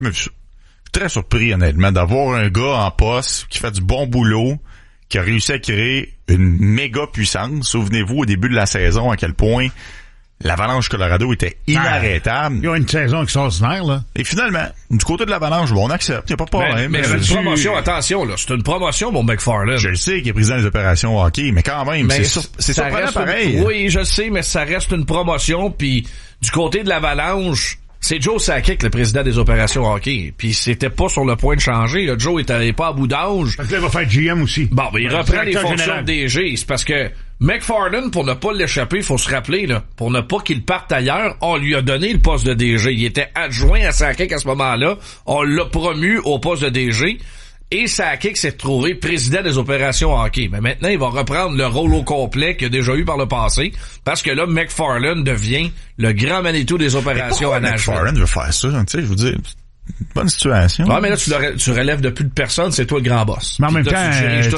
Mais je suis très surpris, honnêtement, d'avoir un gars en poste qui fait du bon boulot, qui a réussi à créer une méga puissance. Souvenez-vous, au début de la saison, à quel point l'Avalanche Colorado était inarrêtable. Il y a une saison extraordinaire, là. Et finalement, du côté de l'Avalanche, bon, on accepte, il n'y a pas de problème. Mais c'est une promotion, attention, là. C'est une promotion, mon McFarland. Je le sais qu'il est président des opérations hockey, mais quand même, c'est surprenant pareil. Oui, je sais, mais ça reste une promotion, puis du côté de l'Avalanche, c'est Joe Sakic, le président des opérations hockey. Puis c'était pas sur le point de changer. Là. Joe était pas à bout d'âge. Fait que là, il va faire GM aussi. Bon, mais il reprend les fonctions de DG. C'est parce que McFarland, pour ne pas l'échapper, il faut se rappeler, là, pour ne pas qu'il parte ailleurs, on lui a donné le poste de DG. Il était adjoint à Sakic à ce moment-là. On l'a promu au poste de DG. Et Sakic s'est trouvé président des opérations hockey. Mais maintenant, il va reprendre le rôle au complet qu'il a déjà eu par le passé, parce que là, McFarland devient le grand Manitou des opérations à Nashville. McFarland veut faire ça, tu sais, je vous dis, bonne situation. Ouais, mais là, tu relèves de plus de personne, c'est toi le grand boss. Mais en même temps,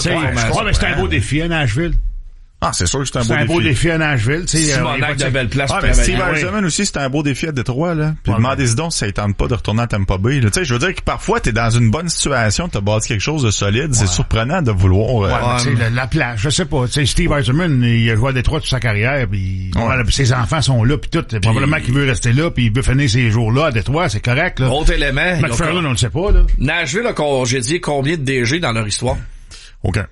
mais c'est un beau défi à Nashville. Ah, c'est sûr que c'est un beau défi. C'est un beau défi à Nashville, tu sais. Simonac de belle place. Mais Steve Eisenman aussi, c'était un beau défi à Détroit, là. Puis demandez-y donc si ça ne tente pas de retourner à Tampa Bay, là. Tu sais, je veux dire que parfois, t'es dans une bonne situation, t'as bâti quelque chose de solide, c'est surprenant de vouloir, tu sais, la plage, je sais pas, tu sais, Steve Eisenman, il a joué à Détroit toute sa carrière, puis ses enfants sont là, puis tout. Probablement qu'il veut rester là, puis il veut finir ses jours-là à Détroit, c'est correct, là. Autre élément. McFarland, on le sait pas, là. Nashville a congédié combien de DG dans leur histoire? Aucun.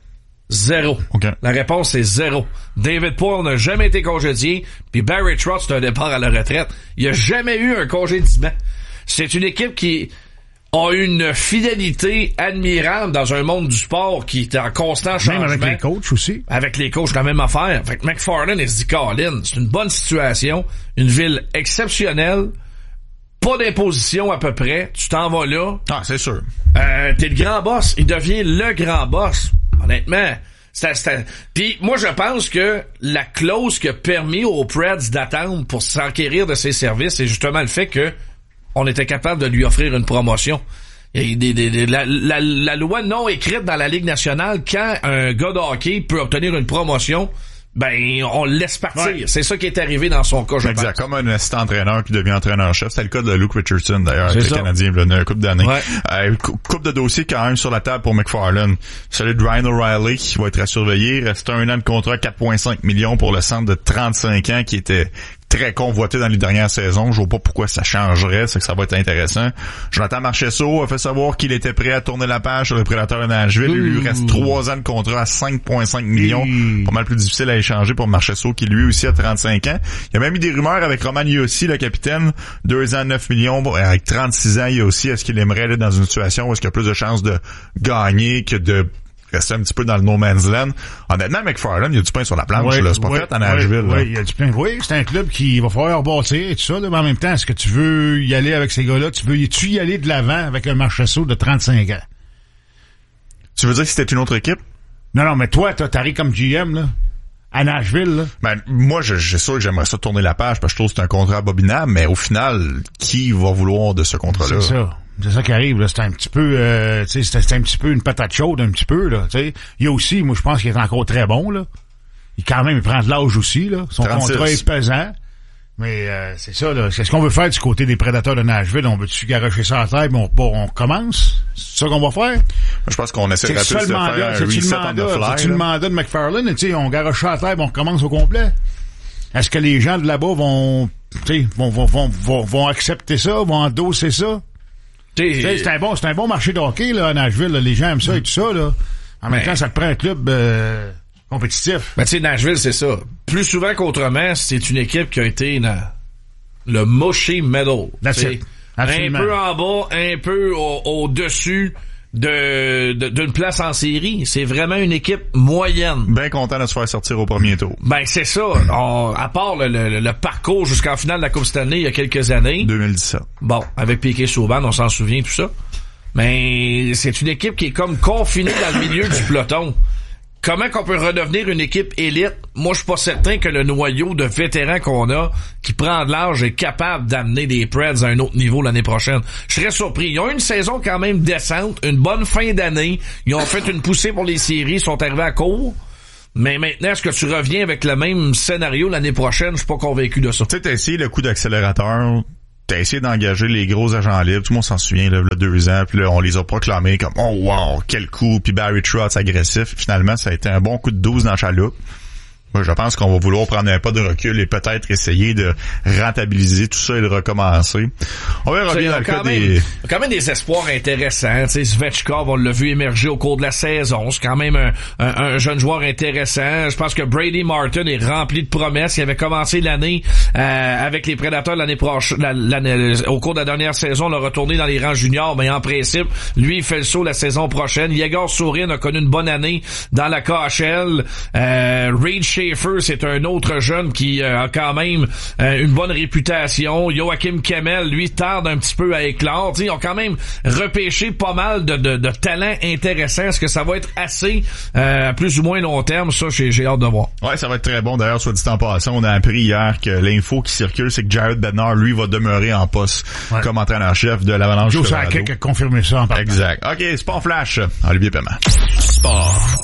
0. Okay. La réponse est 0. David Poile n'a jamais été congédié, puis Barry Trotz, c'est un départ à la retraite. Il n'y a jamais eu un congédiement. C'est une équipe qui a une fidélité admirable dans un monde du sport qui est en constant changement. Même avec les coachs aussi. Avec les coachs, la même affaire. Fait que McFarland, il se dit, Colin, c'est une bonne situation, une ville exceptionnelle, pas d'imposition à peu près, tu t'en vas là. Ah, c'est sûr. T'es le grand boss, il devient le grand boss. Honnêtement, puis moi je pense que la clause qui a permis aux Preds d'attendre pour s'enquérir de ses services, c'est justement le fait que on était capable de lui offrir une promotion. La loi non écrite dans la Ligue nationale, quand un gars de hockey peut obtenir une promotion, ben on le laisse partir. Ouais. C'est ça qui est arrivé dans son cas, je pense. Exact, comme un assistant entraîneur qui devient entraîneur-chef. C'était le cas de Luke Richardson, d'ailleurs, le Canadien, il y a une couple d'années. Ouais. Couple de dossiers quand même sur la table pour McFarland. Celui de Ryan O'Reilly, qui va être à surveiller. Il reste 1 an de contrat, 4,5 millions pour le centre de 35 ans, qui était très convoité dans les dernières saisons. Je vois pas pourquoi ça changerait, c'est que ça va être intéressant. Jonathan Marchessault a fait savoir qu'il était prêt à tourner la page sur le Prédateur de Nashville. Il lui reste 3 ans de contrat à 5,5 millions. Pas mal plus difficile à échanger pour Marchessault, qui lui aussi a 35 ans. Il y a même eu des rumeurs avec Roman Yossi, le capitaine, 2 ans, 9 millions. Bon, avec 36 ans, il y a aussi, est-ce qu'il aimerait aller dans une situation où est-ce qu'il y a plus de chances de gagner que de rester un petit peu dans le no man's land. Honnêtement, McFarland, il y a du pain sur la planche, là. C'est pas fait à Nashville, là. Oui, il y a du pain. Oui, c'est un club qui va falloir rebâtir et tout ça, là. Mais en même temps, est-ce que tu veux y aller avec ces gars-là? Tu y aller de l'avant avec un Marchessault de 35 ans? Tu veux dire que c'était une autre équipe? Non, mais toi, t'arrives comme GM, là. À Nashville, là. Ben, moi, j'ai sûr que j'aimerais ça tourner la page parce que je trouve que c'est un contrat abominable, mais au final, qui va vouloir de ce contrat-là? C'est ça qui arrive, là. C'est un petit peu, tu sais, c'est un petit peu une patate chaude, un petit peu, là, tu sais. Il y a aussi, moi, je pense qu'il est encore très bon, là. Il prend de l'âge aussi, là. Son 36. Contrat est pesant. Mais, c'est ça, là. C'est ce qu'on veut faire du côté des Prédateurs de Nashville. On veut-tu garocher ça à terre, mais on commence? C'est ça qu'on va faire? Je pense qu'on essaie de faire un reset on the fly. C'est-tu le mandat de McFarland? Tu sais, on garoche ça à terre, on recommence au complet. Est-ce que les gens de là-bas vont accepter ça, vont endosser ça? C'est un bon marché de hockey, là, à Nashville, là. Les gens aiment ça et tout ça, là. En même temps, ça te prend un club compétitif. Mais tu sais, Nashville, c'est ça. Plus souvent qu'autrement, c'est une équipe qui a été dans le mushy middle. Un peu en bas, un peu au-dessus d'une place en série. C'est vraiment une équipe moyenne. Bien content de se faire sortir au premier tour. Ben, c'est ça. À part le parcours jusqu'en finale de la Coupe Stanley il y a quelques années. 2017. Bon, avec Piquet-Souban, on s'en souvient, tout ça. Mais c'est une équipe qui est comme confinée dans le milieu du peloton. Comment qu'on peut redevenir une équipe élite? Moi, je suis pas certain que le noyau de vétérans qu'on a, qui prend de l'âge, est capable d'amener les Preds à un autre niveau l'année prochaine. Je serais surpris. Ils ont eu une saison quand même décente, une bonne fin d'année. Ils ont fait une poussée pour les séries, ils sont arrivés à court. Mais maintenant, est-ce que tu reviens avec le même scénario l'année prochaine? Je suis pas convaincu de ça. Tu sais, t'as essayé le coup d'accélérateur t'as essayé d'engager les gros agents libres, tout le monde s'en souvient, là, il y a 2 ans, puis là, on les a proclamés comme « Oh wow, quel coup! » Puis Barry Trotz agressif. Finalement, ça a été un bon coup de 12 dans la chaloupe. Moi, je pense qu'on va vouloir prendre un pas de recul et peut-être essayer de rentabiliser tout ça et de recommencer. On verra bien dans le cas des... Il y a quand même des espoirs intéressants. Tu sais, Svechkov, on l'a vu émerger au cours de la saison. C'est quand même un jeune joueur intéressant. Je pense que Brady Martin est rempli de promesses. Il avait commencé l'année avec les Prédateurs l'année prochaine. Au cours de la dernière saison, on l'a retourné dans les rangs juniors, mais en principe, lui, il fait le saut la saison prochaine. Yegor Sourin a connu une bonne année dans la KHL. Reed Schaefer, c'est un autre jeune qui a quand même une bonne réputation. Joachim Kemel, lui, tarde un petit peu à éclore. T'sais, ils ont quand même repêché pas mal de talents intéressants. Est-ce que ça va être assez à plus ou moins long terme? Ça, j'ai hâte de voir. Ouais, ça va être très bon. D'ailleurs, soit dit en passant, on a appris hier que l'info qui circule, c'est que Jared Bednar, lui, va demeurer en poste comme entraîneur-chef de l'Avalanche. Joe Sakic a confirmé ça en partant. Exact. OK, Sport Flash. Olivier Paiement. Sport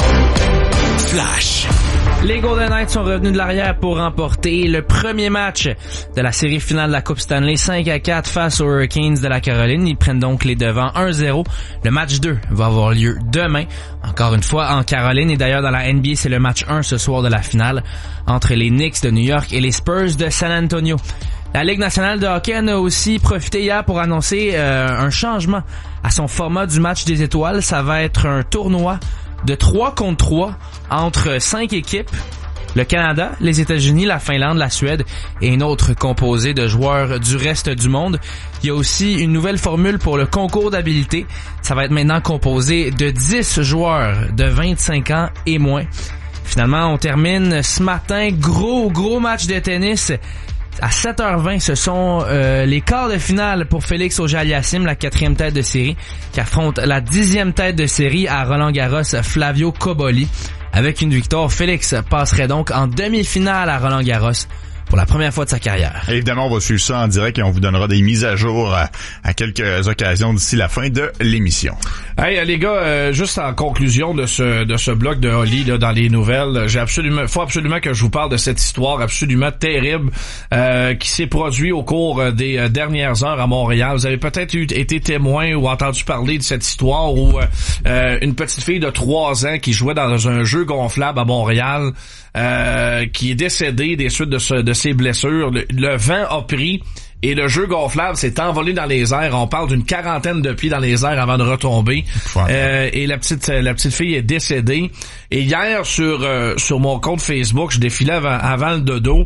Flash. Les Golden Knights sont revenus de l'arrière pour remporter le premier match de la série finale de la Coupe Stanley 5-4 face aux Hurricanes de la Caroline. Ils prennent donc les devants 1-0. Le match 2 va avoir lieu demain, encore une fois en Caroline. Et d'ailleurs, dans la NBA, c'est le match 1 ce soir de la finale entre les Knicks de New York et les Spurs de San Antonio. La Ligue nationale de hockey en a aussi profité hier pour annoncer un changement à son format du match des étoiles. Ça va être un tournoi de 3 contre 3 entre 5 équipes, le Canada, les États-Unis, la Finlande, la Suède et une autre composée de joueurs du reste du monde. Il y a aussi une nouvelle formule pour le concours d'habileté. Ça va être maintenant composé de 10 joueurs de 25 ans et moins. Finalement, on termine ce matin, gros match de tennis. À 7h20, ce sont les quarts de finale pour Félix Auger-Aliassime, la 4e tête de série, qui affronte la 10e tête de série à Roland-Garros, Flavio Cobolli. Avec une victoire, Félix passerait donc en demi-finale à Roland-Garros pour la première fois de sa carrière. Évidemment, on va suivre ça en direct et on vous donnera des mises à jour à quelques occasions d'ici la fin de l'émission. Hey les gars, juste en conclusion de ce bloc de Oli là, dans les nouvelles, faut absolument que je vous parle de cette histoire absolument terrible qui s'est produite au cours des dernières heures à Montréal. Vous avez peut-être été témoin ou entendu parler de cette histoire où une petite fille de 3 ans qui jouait dans un jeu gonflable à Montréal qui est décédée des suites de ses blessures. Le vent a pris et le jeu gonflable s'est envolé dans les airs. On parle d'une 40aine de pieds dans les airs avant de retomber. Et la petite fille est décédée. Et hier, sur mon compte Facebook, je défilais avant le dodo.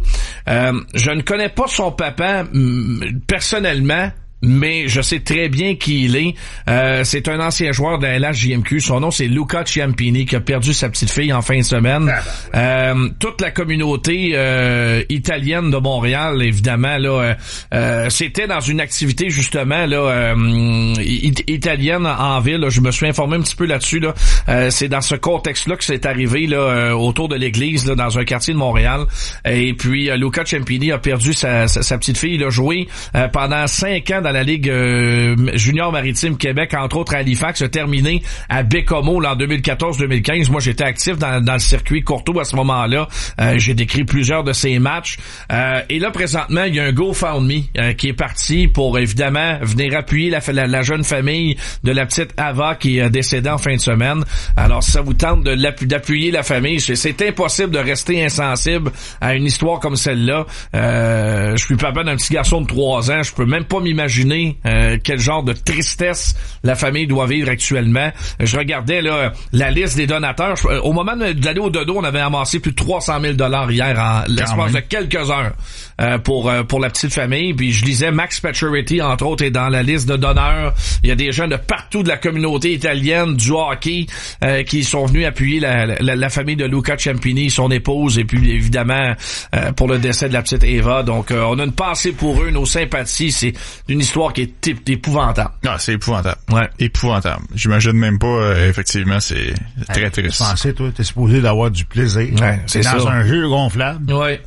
Je ne connais pas son papa personnellement, mais je sais très bien qui il est. C'est un ancien joueur de la LHJMQ. Son nom, c'est Luca Ciampini, qui a perdu sa petite fille en fin de semaine. Toute la communauté italienne de Montréal, évidemment, là, c'était dans une activité, justement, là, italienne en ville. Là. Je me suis informé un petit peu là-dessus. Là. C'est dans ce contexte-là que c'est arrivé là, autour de l'église, là, dans un quartier de Montréal. Et puis, Luca Ciampini a perdu sa petite fille. Il a joué pendant 5 ans dans la Ligue junior maritime Québec, entre autres à Halifax, a terminé à Bécomo là, en 2014-2015. Moi, j'étais actif dans le circuit Courtois à ce moment-là. J'ai décrit plusieurs de ces matchs. Et là, présentement, il y a un GoFundMe qui est parti pour, évidemment, venir appuyer la jeune famille de la petite Ava qui est décédée en fin de semaine. Alors, si ça vous tente d'appuyer la famille, c'est impossible de rester insensible à une histoire comme celle-là. Je suis papa d'un petit garçon de 3 ans. Je peux même pas m'imaginer quel genre de tristesse la famille doit vivre actuellement. Je regardais là la liste des donateurs. Au moment d'aller au dodo, on avait amassé plus de 300 000 $ hier en l'espace de quelques heures pour la petite famille. Puis je lisais Max Pacioretty, entre autres, est dans la liste de donneurs. Il y a des gens de partout de la communauté italienne, du hockey, qui sont venus appuyer la famille de Luca Ciampini, son épouse, et puis évidemment pour le décès de la petite Eva. Donc on a une pensée pour eux, nos sympathies. C'est une histoire qui est épouvantable. Non, c'est épouvantable. Ouais. Épouvantable. J'imagine même pas, effectivement, c'est très triste. Tu pensais, toi, t'es supposé d'avoir du plaisir. Ouais, c'est dans ça. Un jeu gonflable. Ouais.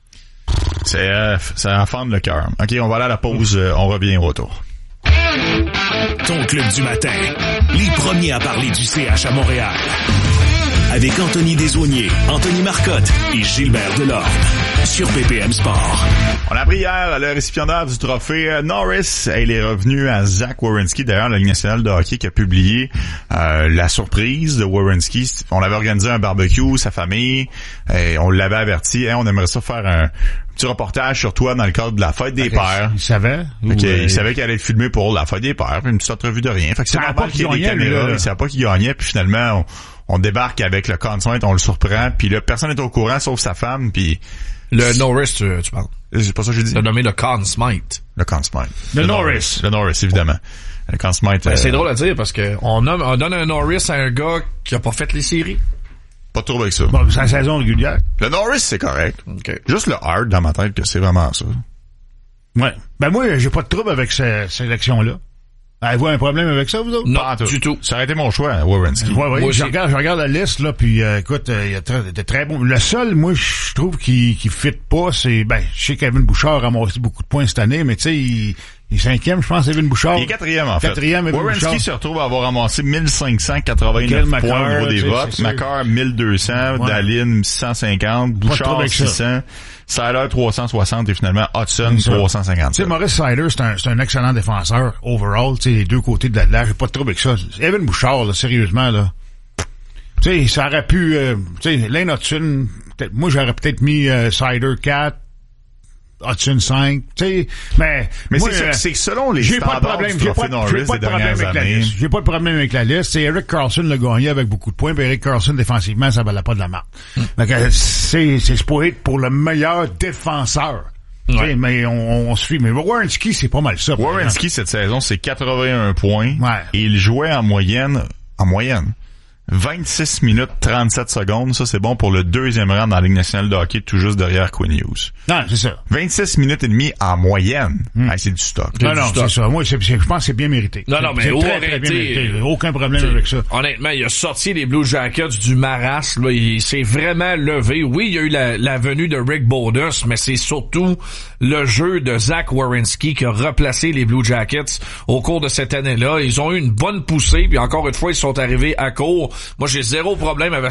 C'est à fendre le cœur. OK, on va aller à la pause. On revient au retour. Ton club du matin. Les premiers à parler du CH à Montréal. avec Anthony Desaulniers, Anthony Marcotte et Gilbert Delorme sur BPM Sport. On a appris hier le récipiendaire du trophée Norris. Il est revenu à Zach Werenski. D'ailleurs, la Ligue nationale de hockey qui a publié la surprise de Werenski. On avait organisé un barbecue, sa famille, et on l'avait averti. On aimerait ça faire un petit reportage sur toi dans le cadre de la fête des pères. Il savait? Il savait qu'il allait être filmé pour la fête des pères, puis une petite entrevue de rien. Fait que c'est normal qu'il y ait des caméras. Il savait pas qu'il gagnait, puis finalement, on débarque avec le Conn Smythe, on le surprend, puis là, personne n'est au courant, sauf sa femme, puis... Le Norris, tu parles? C'est pas ça que j'ai dit? Il a nommé le Conn Smythe. Le Conn Smythe. Le Norris. Le Norris, évidemment. Le Conn Smythe... C'est drôle à dire, parce que on donne un Norris à un gars qui a pas fait les séries. Pas de trouble avec ça. Bon, c'est la saison régulière. Le Norris, c'est correct. Okay. Juste le hard dans ma tête que c'est vraiment ça. Ouais. Ben moi, j'ai pas de trouble avec cette sélection-là. Avez-vous un problème avec ça, vous autres? Non, du tout. Ça aurait été mon choix, Werenski. Ouais. Je regarde la liste, là, puis écoute, il y a de très bons. Le seul, moi, je trouve qui fit pas, c'est, je sais Kevin Bouchard a ramassé beaucoup de points cette année, mais tu sais, il est 5e, je pense, Kevin Bouchard. Il est 4e, en fait. 4e, Werenski se retrouve à avoir ramassé 1589 points au niveau des votes. Macar, 1200. Ouais. Dahlin, 150. Bouchard, 600. Siler, 360. Et finalement, Hudson, 350. Tu sais, Maurice Siler, c'est un excellent défenseur, overall, tu sais, les deux côtés de la j'ai pas de trouble avec ça. Evan Bouchard, là, sérieusement, là. Tu sais, ça aurait pu, tu sais, Lane Hudson, moi, j'aurais peut-être mis Siler 4. Hudson 5, tu sais, mais moi, c'est que selon les standards du trophée Norris des dernières années. J'ai pas de problème avec la liste. C'est Eric Carlson l'a gagné avec beaucoup de points, puis Eric Carlson, défensivement, ça valait pas de la marque. C'est supposé être pour le meilleur défenseur. Ouais. Mais on se fie. Mais Werenski, c'est pas mal ça. Werenski, cette saison, c'est 81 points. Ouais. Et il jouait en moyenne, 26 minutes 37 secondes, ça c'est bon pour le deuxième rang dans la Ligue nationale de hockey, tout juste derrière Quinn Hughes. Non, c'est ça. 26 minutes et demie en moyenne. C'est du stock. Non, c'est ça. Moi, je pense que c'est bien mérité. Non, mais très bien mérité. Aucun problème avec ça. Honnêtement, il a sorti les Blue Jackets du marasme, là. Il s'est vraiment levé. Oui, il y a eu la venue de Rick Bowness, mais c'est surtout le jeu de Zach Werenski qui a replacé les Blue Jackets au cours de cette année-là. Ils ont eu une bonne poussée, puis encore une fois, ils sont arrivés à court. Moi, j'ai zéro problème avec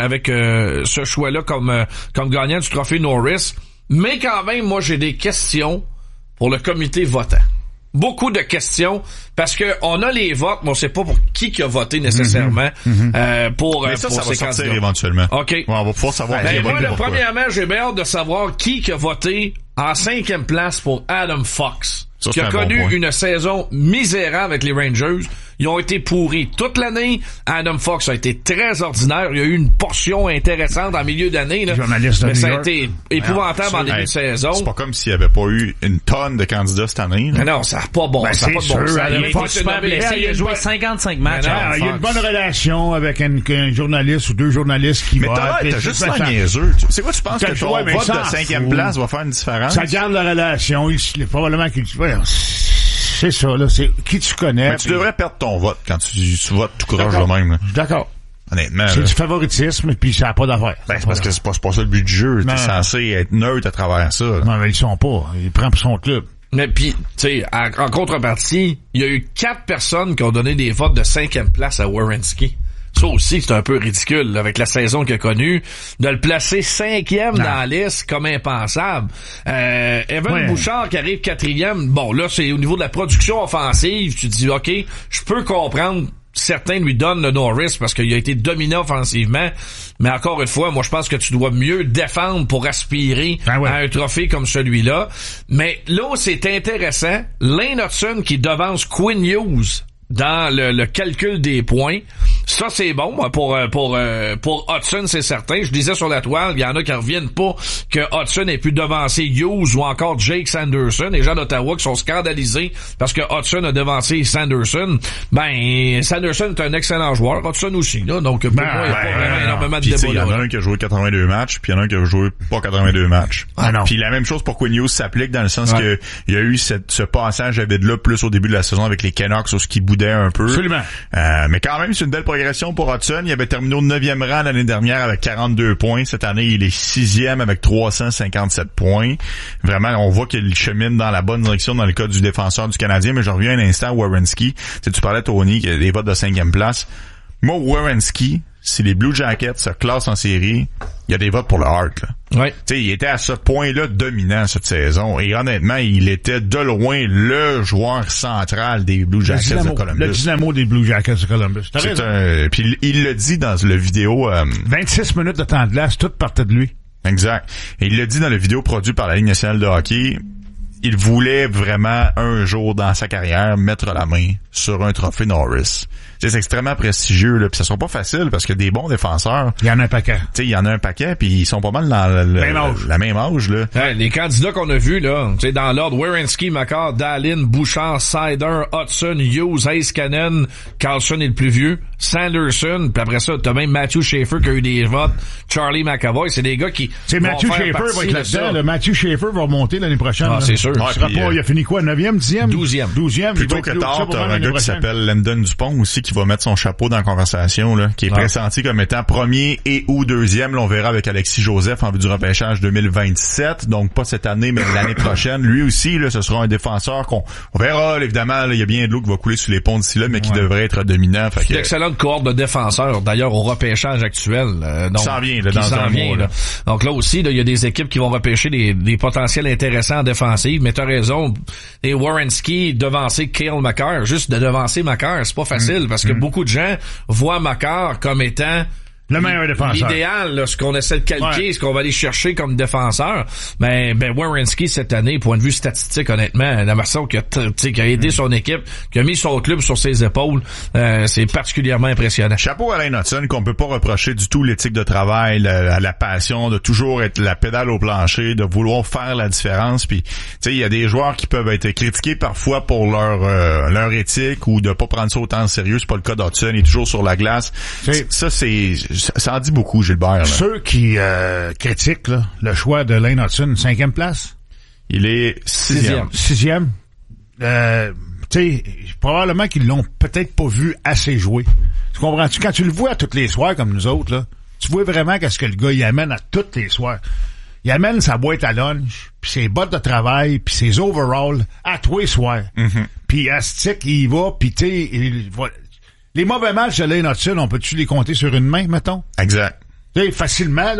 ce choix-là comme gagnant du trophée Norris. Mais quand même, moi, j'ai des questions pour le comité votant. Beaucoup de questions, parce que on a les votes, mais on sait pas pour qui a voté nécessairement pour mais ça pour va sortir candidats. Éventuellement. OK. Ouais, on va pouvoir savoir. Moi, premièrement, j'ai bien hâte de savoir qui a voté en 5e place pour Adam Fox, qui a connu une saison misérable avec les Rangers. Ils ont été pourris toute l'année. Adam Fox a été très ordinaire. Il y a eu une portion intéressante en milieu d'année, là. Mais ça a été épouvantable en début de saison. C'est pas comme s'il n'y avait pas eu une tonne de candidats cette année, là. Mais non, ça n'a pas bon. Ça n'a pas de bon sens. Il a joué 55 matchs. Il y a une bonne relation avec un journaliste ou deux journalistes qui votent. Mais t'as juste l'air niaiseux. C'est quoi tu penses que ton vote de 5e place va faire une différence? Ça garde la relation. Probablement qu'il... C'est ça, là. C'est qui tu connais. Mais tu devrais perdre ton vote quand tu votes tout croche de même, là. D'accord. Honnêtement. C'est du favoritisme, puis ça n'a pas d'affaire. C'est parce que c'est pas ça le but du jeu. T'es censé être neutre à travers ça, là. Non, mais ils sont pas. Il prend pour son club. Mais puis, tu sais, en contrepartie, il y a eu 4 personnes qui ont donné des votes de 5e place à Werenski. Ça aussi, c'est un peu ridicule, là, avec la saison qu'il a connue, de le placer 5e dans la liste comme impensable. Evan Bouchard qui arrive 4e, bon, là, c'est au niveau de la production offensive, tu te dis, OK, je peux comprendre, certains lui donnent le Norris parce qu'il a été dominant offensivement, mais encore une fois, moi, je pense que tu dois mieux défendre pour aspirer à un trophée comme celui-là. Mais là où c'est intéressant, Lane Hudson qui devance Quinn Hughes dans le calcul des points. Ça, c'est bon, pour Hudson, c'est certain. Je disais sur la toile, il y en a qui reviennent pas que Hudson ait pu devancer Hughes ou encore Jake Sanderson. Les gens d'Ottawa qui sont scandalisés parce que Hudson a devancé Sanderson. Sanderson est un excellent joueur. Hudson aussi, là. Donc, pour moi, il n'y a pas vraiment énormément de débat. Il y en a un qui a joué 82 matchs, puis il y en a un qui a joué pas 82 matchs. Puis la même chose pour Quinn Hughes s'applique dans le sens que il y a eu ce passage à vide-là plus au début de la saison avec les Canucks, sur ce qui boudait un peu. Absolument. Mais quand même, c'est une belle progression pour Hudson. Il avait terminé au 9e rang l'année dernière avec 42 points. Cette année, il est 6e avec 357 points. Vraiment, on voit qu'il chemine dans la bonne direction dans le cas du défenseur du Canadien. Mais je reviens un instant à Werenski. Tu parlais, Tony, des votes de 5e place. Moi, Werenski, si les Blue Jackets se classent en série, il y a des votes pour le Hart, là. Ouais. Tu sais, il était à ce point-là dominant cette saison. Et honnêtement, il était de loin le joueur central des Blue Jackets de Columbus. Le dynamo des Blue Jackets de Columbus. Puis il le dit dans le vidéo... 26 minutes de temps de glace, tout partait de lui. Exact. Et il le dit dans le vidéo produit par la Ligue nationale de hockey. Il voulait vraiment, un jour dans sa carrière, mettre la main sur un trophée Norris. C'est extrêmement prestigieux, là, puis ça sera pas facile parce que des bons défenseurs... Il y en a un paquet. Tu sais, il y en a un paquet, puis ils sont pas mal dans la même âge, là. Ouais, les candidats qu'on a vus, là, tu sais, dans l'ordre, Werenski, Makar, Dahlin, Bouchard, Sider, Hudson, Hughes, Heiskanen, Carlson est le plus vieux, Sanderson, puis après ça, t'as même Matthew Schaefer qui a eu des votes, Charlie McAvoy, c'est des gars qui... C'est Matthew Schaefer va être là-dedans, Matthew Schaefer va remonter l'année prochaine. Ah, c'est sûr. Ouais, il a fini quoi, 9e, 10e? 12e. Plutôt que tard, t'as un gars qui s'appelle Landon Dupont aussi qui va mettre son chapeau dans la conversation, là, qui est pressenti comme étant premier et ou deuxième. Là, on verra avec Alexis Joseph en vue du repêchage 2027. Donc, pas cette année, mais l'année prochaine. Lui aussi, là, ce sera un défenseur qu'on verra, là, évidemment, il y a bien de l'eau qui va couler sous les ponts d'ici là, mais qui devrait être dominant. Fait que, excellente cohorte de défenseurs, d'ailleurs, au repêchage actuel. Donc, qui s'en vient, là, dans un mois, là. Donc là aussi, il y a des équipes qui vont repêcher des potentiels intéressants en défensive, mais t'as raison, et Werenski devancer Cale Makar, juste de devancer Makar, c'est pas facile, parce que beaucoup de gens voient Makar comme étant le meilleur défenseur. L'idéal, là, ce qu'on essaie de calquer, ce qu'on va aller chercher comme défenseur. Ben Werenski, cette année, point de vue statistique, honnêtement, la façon qui a aidé son équipe, qui a mis son club sur ses épaules, c'est particulièrement impressionnant. Chapeau à Alain Hudson, qu'on peut pas reprocher du tout l'éthique de travail, la passion, de toujours être la pédale au plancher, de vouloir faire la différence. Puis, tu sais, il y a des joueurs qui peuvent être critiqués parfois pour leur éthique ou de pas prendre ça autant au sérieux. C'est pas le cas d'Hudson, il est toujours sur la glace. Ça en dit beaucoup, Gilbert. Là. Ceux qui critiquent là, le choix de Lane Hudson, 5e place? Il est 6e. 6e. Tu sais, probablement qu'ils l'ont peut-être pas vu assez jouer. Tu comprends-tu? Quand tu le vois à tous les soirs comme nous autres, là, tu vois vraiment qu'est-ce que le gars il amène à tous les soirs. Il amène sa boîte à lunch, puis ses bottes de travail, puis ses overalls à tous les soirs. Mm-hmm. Puis Astic, il va, puis tu sais, il va... Les mauvais matchs de Lane Hudson, on peut-tu les compter sur une main, mettons? Exact. Tu sais, facilement,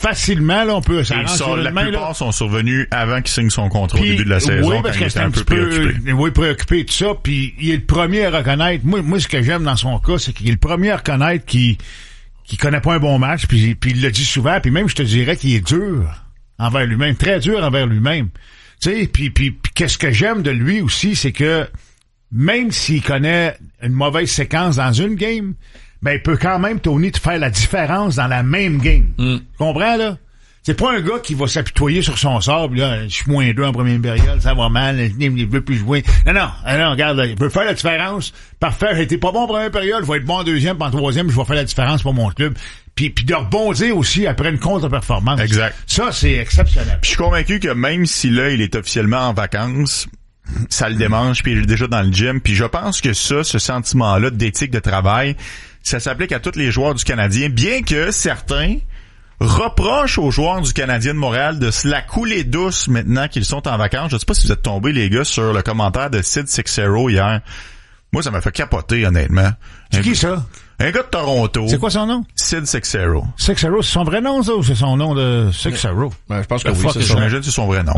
on peut s'arranger sur une main. La plupart sont survenus avant qu'il signe son contrat au début de la saison. Oui, parce qu'il était un peu préoccupé. Oui, préoccupé, tout ça. Puis il est le premier à reconnaître. Moi, ce que j'aime dans son cas, c'est qu'il est le premier à reconnaître qu'il connaît pas un bon match. Puis il le dit souvent. Puis même, je te dirais qu'il est dur envers lui-même, très dur envers lui-même. Tu sais, puis qu'est-ce que j'aime de lui aussi, c'est que même s'il connaît une mauvaise séquence dans une game, ben il peut quand même, Tony, te faire la différence dans la même game. Tu comprends, là? C'est pas un gars qui va s'apitoyer sur son sort, là, je suis -2 en première période, ça va mal, il veut plus jouer. Non, regarde, là, il peut faire la différence. Parfait, j'ai été pas bon en première période, je vais être bon en deuxième, puis en troisième, je vais faire la différence pour mon club. Puis de rebondir aussi après une contre-performance. Exact. Ça, c'est exceptionnel. Puis je suis convaincu que même si là, il est officiellement en vacances, ça le démange, puis il est déjà dans le gym. Puis je pense que ce sentiment-là d'éthique de travail, ça s'applique à tous les joueurs du Canadien, bien que certains reprochent aux joueurs du Canadien de Montréal de se la couler douce maintenant qu'ils sont en vacances. Je sais pas si vous êtes tombés, les gars, sur le commentaire de Sid Seixeiro hier. Moi, ça m'a fait capoter, honnêtement. C'est qui ça? Un gars de Toronto. C'est quoi son nom? Sid Seixeiro. Seixeiro, c'est son vrai nom, ça, ou c'est son nom de Seixeiro? Ben, je pense que oui, c'est ça. J'imagine que c'est son vrai nom.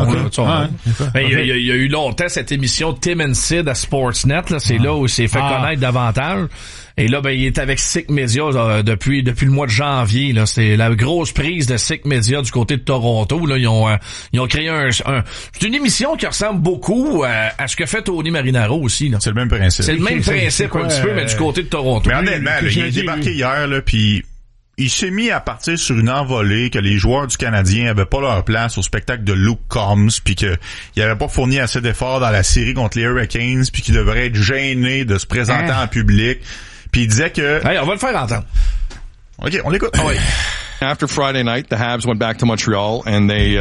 Il y a eu longtemps cette émission Tim and Sid à Sportsnet, là. C'est là où il s'est fait connaître davantage. Et là, ben, il est avec Sick Media depuis le mois de janvier. Là, c'était la grosse prise de Sick Media du côté de Toronto. Là, ils ont créé c'est une émission qui ressemble beaucoup à ce que fait Tony Marinaro aussi. Là. C'est le même principe. C'est le même principe un petit peu, mais du côté de Toronto. Mais honnêtement, il est débarqué hier, là, puis il s'est mis à partir sur une envolée que les joueurs du Canadien avaient pas leur place au spectacle de Luke Combs, puis que il avait pas fourni assez d'efforts dans la série contre les Hurricanes, puis qu'il devrait être gêné de se présenter en public. Puis il disait que... Hey, on va le faire entendre. OK, on l'écoute. Oh, oui. After Friday night, the Habs went back to Montreal and they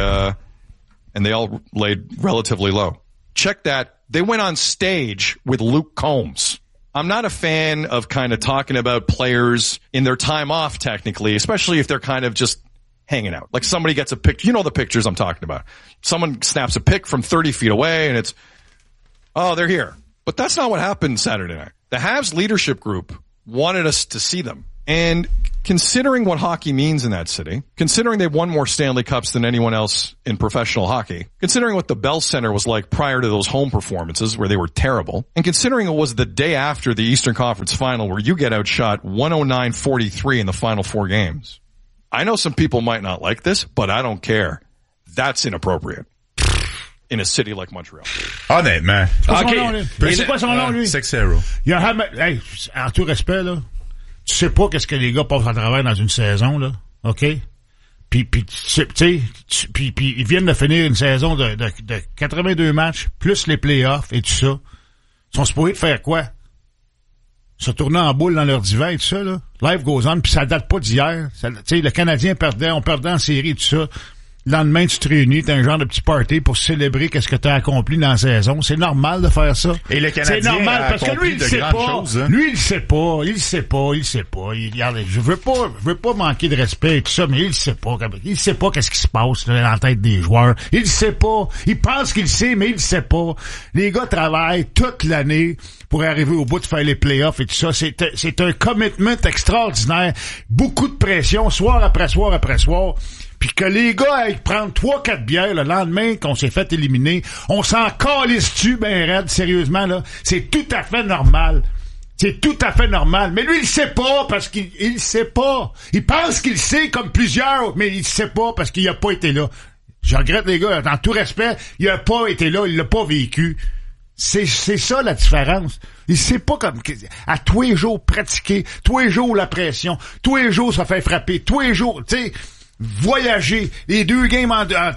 all laid relatively low. Check that. They went on stage with Luke Combs. I'm not a fan of kind of talking about players in their time off technically, especially if they're kind of just hanging out. Like somebody gets a picture. You know the pictures I'm talking about. Someone snaps a pic from 30 feet away and it's, oh, they're here. But that's not what happened Saturday night. The Habs leadership group wanted us to see them. And considering what hockey means in that city, considering they've won more Stanley Cups than anyone else in professional hockey, considering what the Bell Center was like prior to those home performances where they were terrible, and considering it was the day after the Eastern Conference Final where you get outshot 109-43 in the final 4 games. I know some people might not like this, but I don't care. That's inappropriate. In a city like Montreal. Honnêtement. C'est quoi son nom, lui? 6-0. Hey, en tout respect, là, tu sais pas qu'est-ce que les gars passent à travers dans une saison, là. OK? Puis ils viennent de finir une saison de 82 matchs, plus les playoffs et tout ça. Ils sont supposés de faire quoi? Se tourner en boule dans leur divan et tout ça, là. Life goes on, puis ça date pas d'hier. Tu sais, le Canadien perdait, on perdait en série et tout ça. Le lendemain, tu te réunis, t'as un genre de petit party pour célébrer qu'est-ce que t'as accompli dans la saison. C'est normal de faire ça. Et le Canadien c'est normal a parce que lui, il sait pas. Choses, hein? Lui, il sait pas. Regarde, je veux pas manquer de respect et tout ça, mais il sait pas. Il sait pas qu'est-ce qui se passe là, dans la tête des joueurs. Il sait pas. Il pense qu'il sait, mais il sait pas. Les gars travaillent toute l'année pour arriver au bout de faire les playoffs et tout ça. C'est un commitment extraordinaire. Beaucoup de pression, soir après soir après soir. Puis que les gars aillent prendre 3-4 bières le lendemain qu'on s'est fait éliminer, on s'en calisse-tu ben raide, sérieusement, là. C'est tout à fait normal. C'est tout à fait normal. Mais lui, il sait pas parce qu'il sait pas. Il pense qu'il sait comme plusieurs, mais il sait pas parce qu'il a pas été là. Je regrette les gars, dans tout respect, il a pas été là, il l'a pas vécu. C'est ça la différence. Il sait pas comme à tous les jours pratiquer, tous les jours la pression, tous les jours se faire frapper, tous les jours, tu sais. Voyager, les 3 games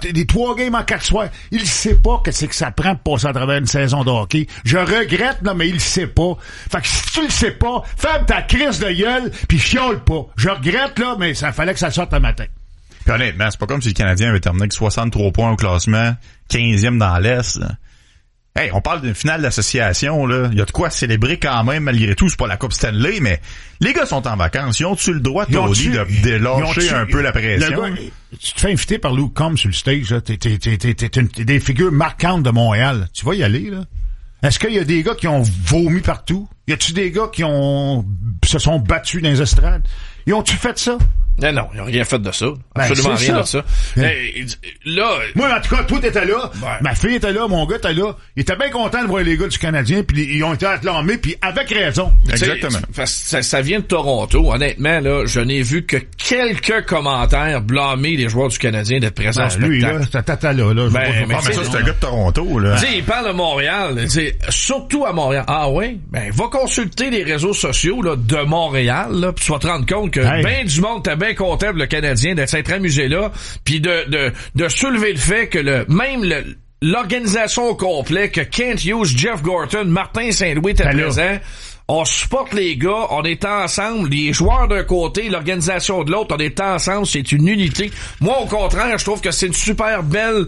en 4 soirs, il sait pas que c'est que ça prend pour passer à travers une saison de hockey. Je regrette, là, mais il sait pas. Fait que si tu le sais pas, ferme ta crise de gueule, pis fiole pas. Je regrette, là, mais ça fallait que ça sorte le matin. Puis honnêtement, c'est pas comme si le Canadien avait terminé avec 63 points au classement, 15e dans l'Est, là. Hey, on parle d'une finale d'association, là. Il y a de quoi célébrer quand même, malgré tout. C'est pas la Coupe Stanley, mais les gars sont en vacances. Ils ont-tu le droit, Tony, de lâcher un peu la pression? Gars, tu te fais inviter par Luke Combs sur le stage, là. T'es des figures marquantes de Montréal. Tu vas y aller, là. Est-ce qu'il y a des gars qui ont vomi partout? Y a-tu des gars qui se sont battus dans les estrades? Ils ont-tu fait ça? Non, ils n'ont rien fait de ça. Absolument rien de ça. Là, moi, en tout cas, toi, t'étais là. Ouais. Ma fille était là, mon gars était là. Il était bien content de voir les gars du Canadien, puis ils ont été acclamés, puis avec raison. Exactement. Ça vient de Toronto. Honnêtement, là, je n'ai vu que quelques commentaires blâmer les joueurs du Canadien d'être présents au spectacle. Lui, là, c'est tata là. Mais ça, c'est un gars de Toronto, là. Il parle de Montréal. Surtout à Montréal. Ah oui? Ben, va consulter les réseaux sociaux, là, de Montréal, là, puis tu vas te rendre compte que ben du monde était bien content le Canadien de s'être amusé là, puis de soulever le fait que l'organisation au complet, que Kent Hughes, Jeff Gorton, Martin Saint-Louis étaient présents. On supporte les gars, on est ensemble, les joueurs d'un côté, l'organisation de l'autre, on est ensemble, c'est une unité. Moi, au contraire, je trouve que c'est une super belle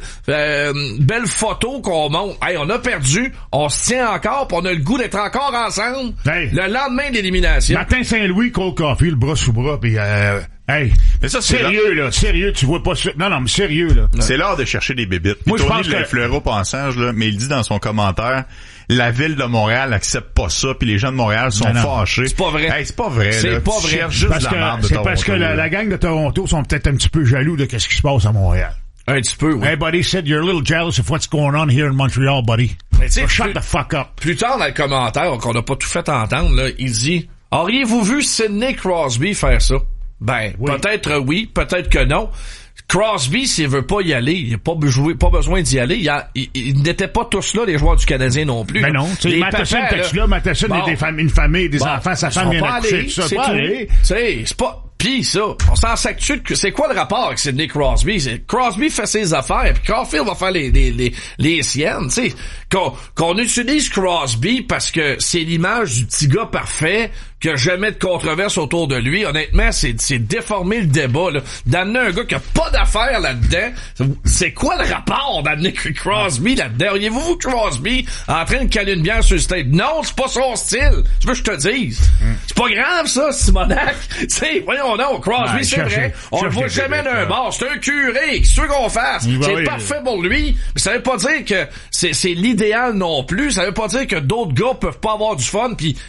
photo qu'on montre. Hey, on a perdu, on se tient encore, pis on a le goût d'être encore ensemble. Hey. Le lendemain de l'élimination. Martin Saint-Louis, Cole Caulfield, le bras sous bras, pis hey, mais ça, sérieux, tu vois pas ça. Non, mais sérieux, là. C'est l'heure de chercher des bébites. Moi, je pense que Fleureau passage, là, mais il dit dans son commentaire, la ville de Montréal accepte pas ça, puis les gens de Montréal sont fâchés. C'est pas vrai. Hey, c'est pas vrai. C'est là. pas vrai. C'est parce que la gang de Toronto sont peut-être un petit peu jaloux de qu'est-ce qui se passe à Montréal. Un petit peu, oui. Hey, buddy said you're a little jealous of what's going on here in Montreal, buddy. So shut the fuck up. Plus tard dans le commentaire, qu'on n'a pas tout fait entendre, là, il dit, auriez-vous vu Sidney Crosby faire ça? Ben, oui. Peut-être oui, peut-être que non. Crosby, s'il veut pas y aller, il a pas besoin d'y aller. Il n'étaient pas tous là, les joueurs du Canadien non plus. Ben non, tu sais, Matheson était là, Matheson a une famille, des enfants, sa femme vient d'accoucher, tout ça. C'est pas... Pis ça, on s'en sac-tu de... C'est quoi le rapport avec Sidney Crosby? Crosby fait ses affaires, puis Caulfield va faire les siennes, tu sais. Qu'on utilise Crosby parce que c'est l'image du petit gars parfait, qu'il n'y a jamais de controverse autour de lui. Honnêtement, c'est déformer le débat, là. D'amener un gars qui a pas d'affaires là-dedans. C'est quoi le rapport d'amener Crosby là-dedans? Auriez-vous vu Crosby en train de caler une bière sur le stage? Non, c'est pas son style. Tu veux que je te dise? C'est pas grave, ça, Simonac. Tu sais, voyons donc, Crosby, c'est vrai. On le voit jamais d'un bar. C'est un curé. Qu'est-ce qu'on fasse? C'est parfait pour lui. Mais ça veut pas dire que c'est l'idéal non plus. Ça veut pas dire que d'autres gars peuvent pas avoir du fun, puis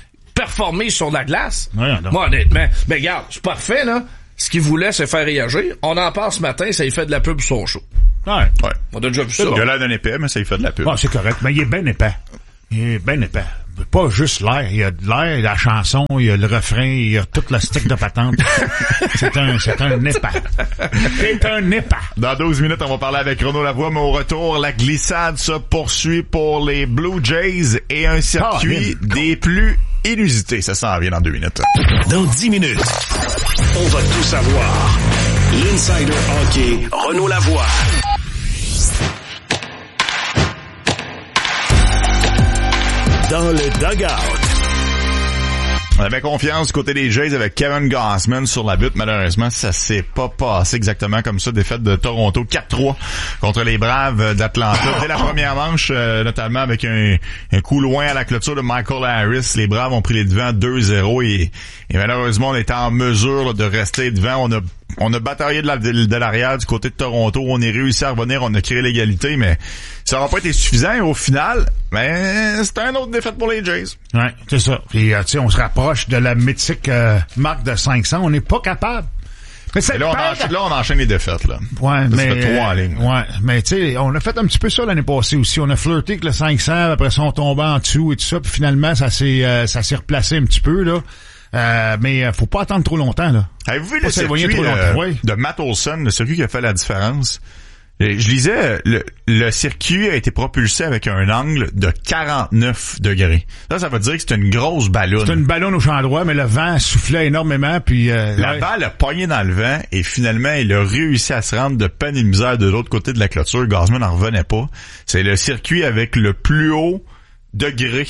performer sur la glace. Ouais, moi, honnêtement, mais regarde, c'est parfait, là. Ce qu'il voulait, c'est faire réagir. On en parle ce matin, ça lui fait de la pub sur son show. Ouais. On a déjà vu ça. Il a l'air d'un épais, mais ça lui fait de la pub. Bon, c'est correct, mais il est bien épais. Pas juste l'air. Il y a de l'air, il y a la chanson, il y a le refrain, il y a toute la stick de patente. C'est un épais. C'est un épais. Dans 12 minutes, on va parler avec Renaud Lavoie, mais au retour, la glissade se poursuit pour les Blue Jays et un circuit des plus inusités. Ça s'en vient dans 2 minutes. Dans 10 minutes, on va tout savoir. L'Insider Hockey, Renaud Lavoie. Dans le dugout. On avait confiance du côté des Jays avec Kevin Gausman sur la butte. Malheureusement, ça s'est pas passé exactement comme ça. Défaite de Toronto 4-3 contre les Braves d'Atlanta. Dès la première manche, notamment avec un coup loin à la clôture de Michael Harris, les Braves ont pris les devants 2-0 et malheureusement, on était en mesure là, de rester devant. On a bataillé de l'arrière du côté de Toronto. On est réussi à revenir. On a créé l'égalité, mais ça n'aura pas été suffisant. Et au final, c'était un autre défaite pour les Jays. Ouais, c'est ça. Puis, tu sais, on se rapproche de la mythique marque de 500. On n'est pas capable. Mais là, on enchaîne les défaites, là. Ouais, mais... Ça fait 3 en ligne. Ouais, mais tu sais, on a fait un petit peu ça l'année passée aussi. On a flirté avec le 500, après ça, on tombait en dessous et tout ça. Puis finalement, ça s'est replacé un petit peu, là. Mais faut pas attendre trop longtemps, là. Avez-vous vu le circuit de Matt Olson, le circuit qui a fait la différence? Je lisais, le circuit a été propulsé avec un angle de 49 degrés. Ça veut dire que c'est une grosse ballonne. C'est une ballonne au champ droit, mais le vent soufflait énormément, puis... la balle a pogné dans le vent, et finalement, il a réussi à se rendre de peine et de misère de l'autre côté de la clôture. Gausman n'en revenait pas. C'est le circuit avec le plus haut degré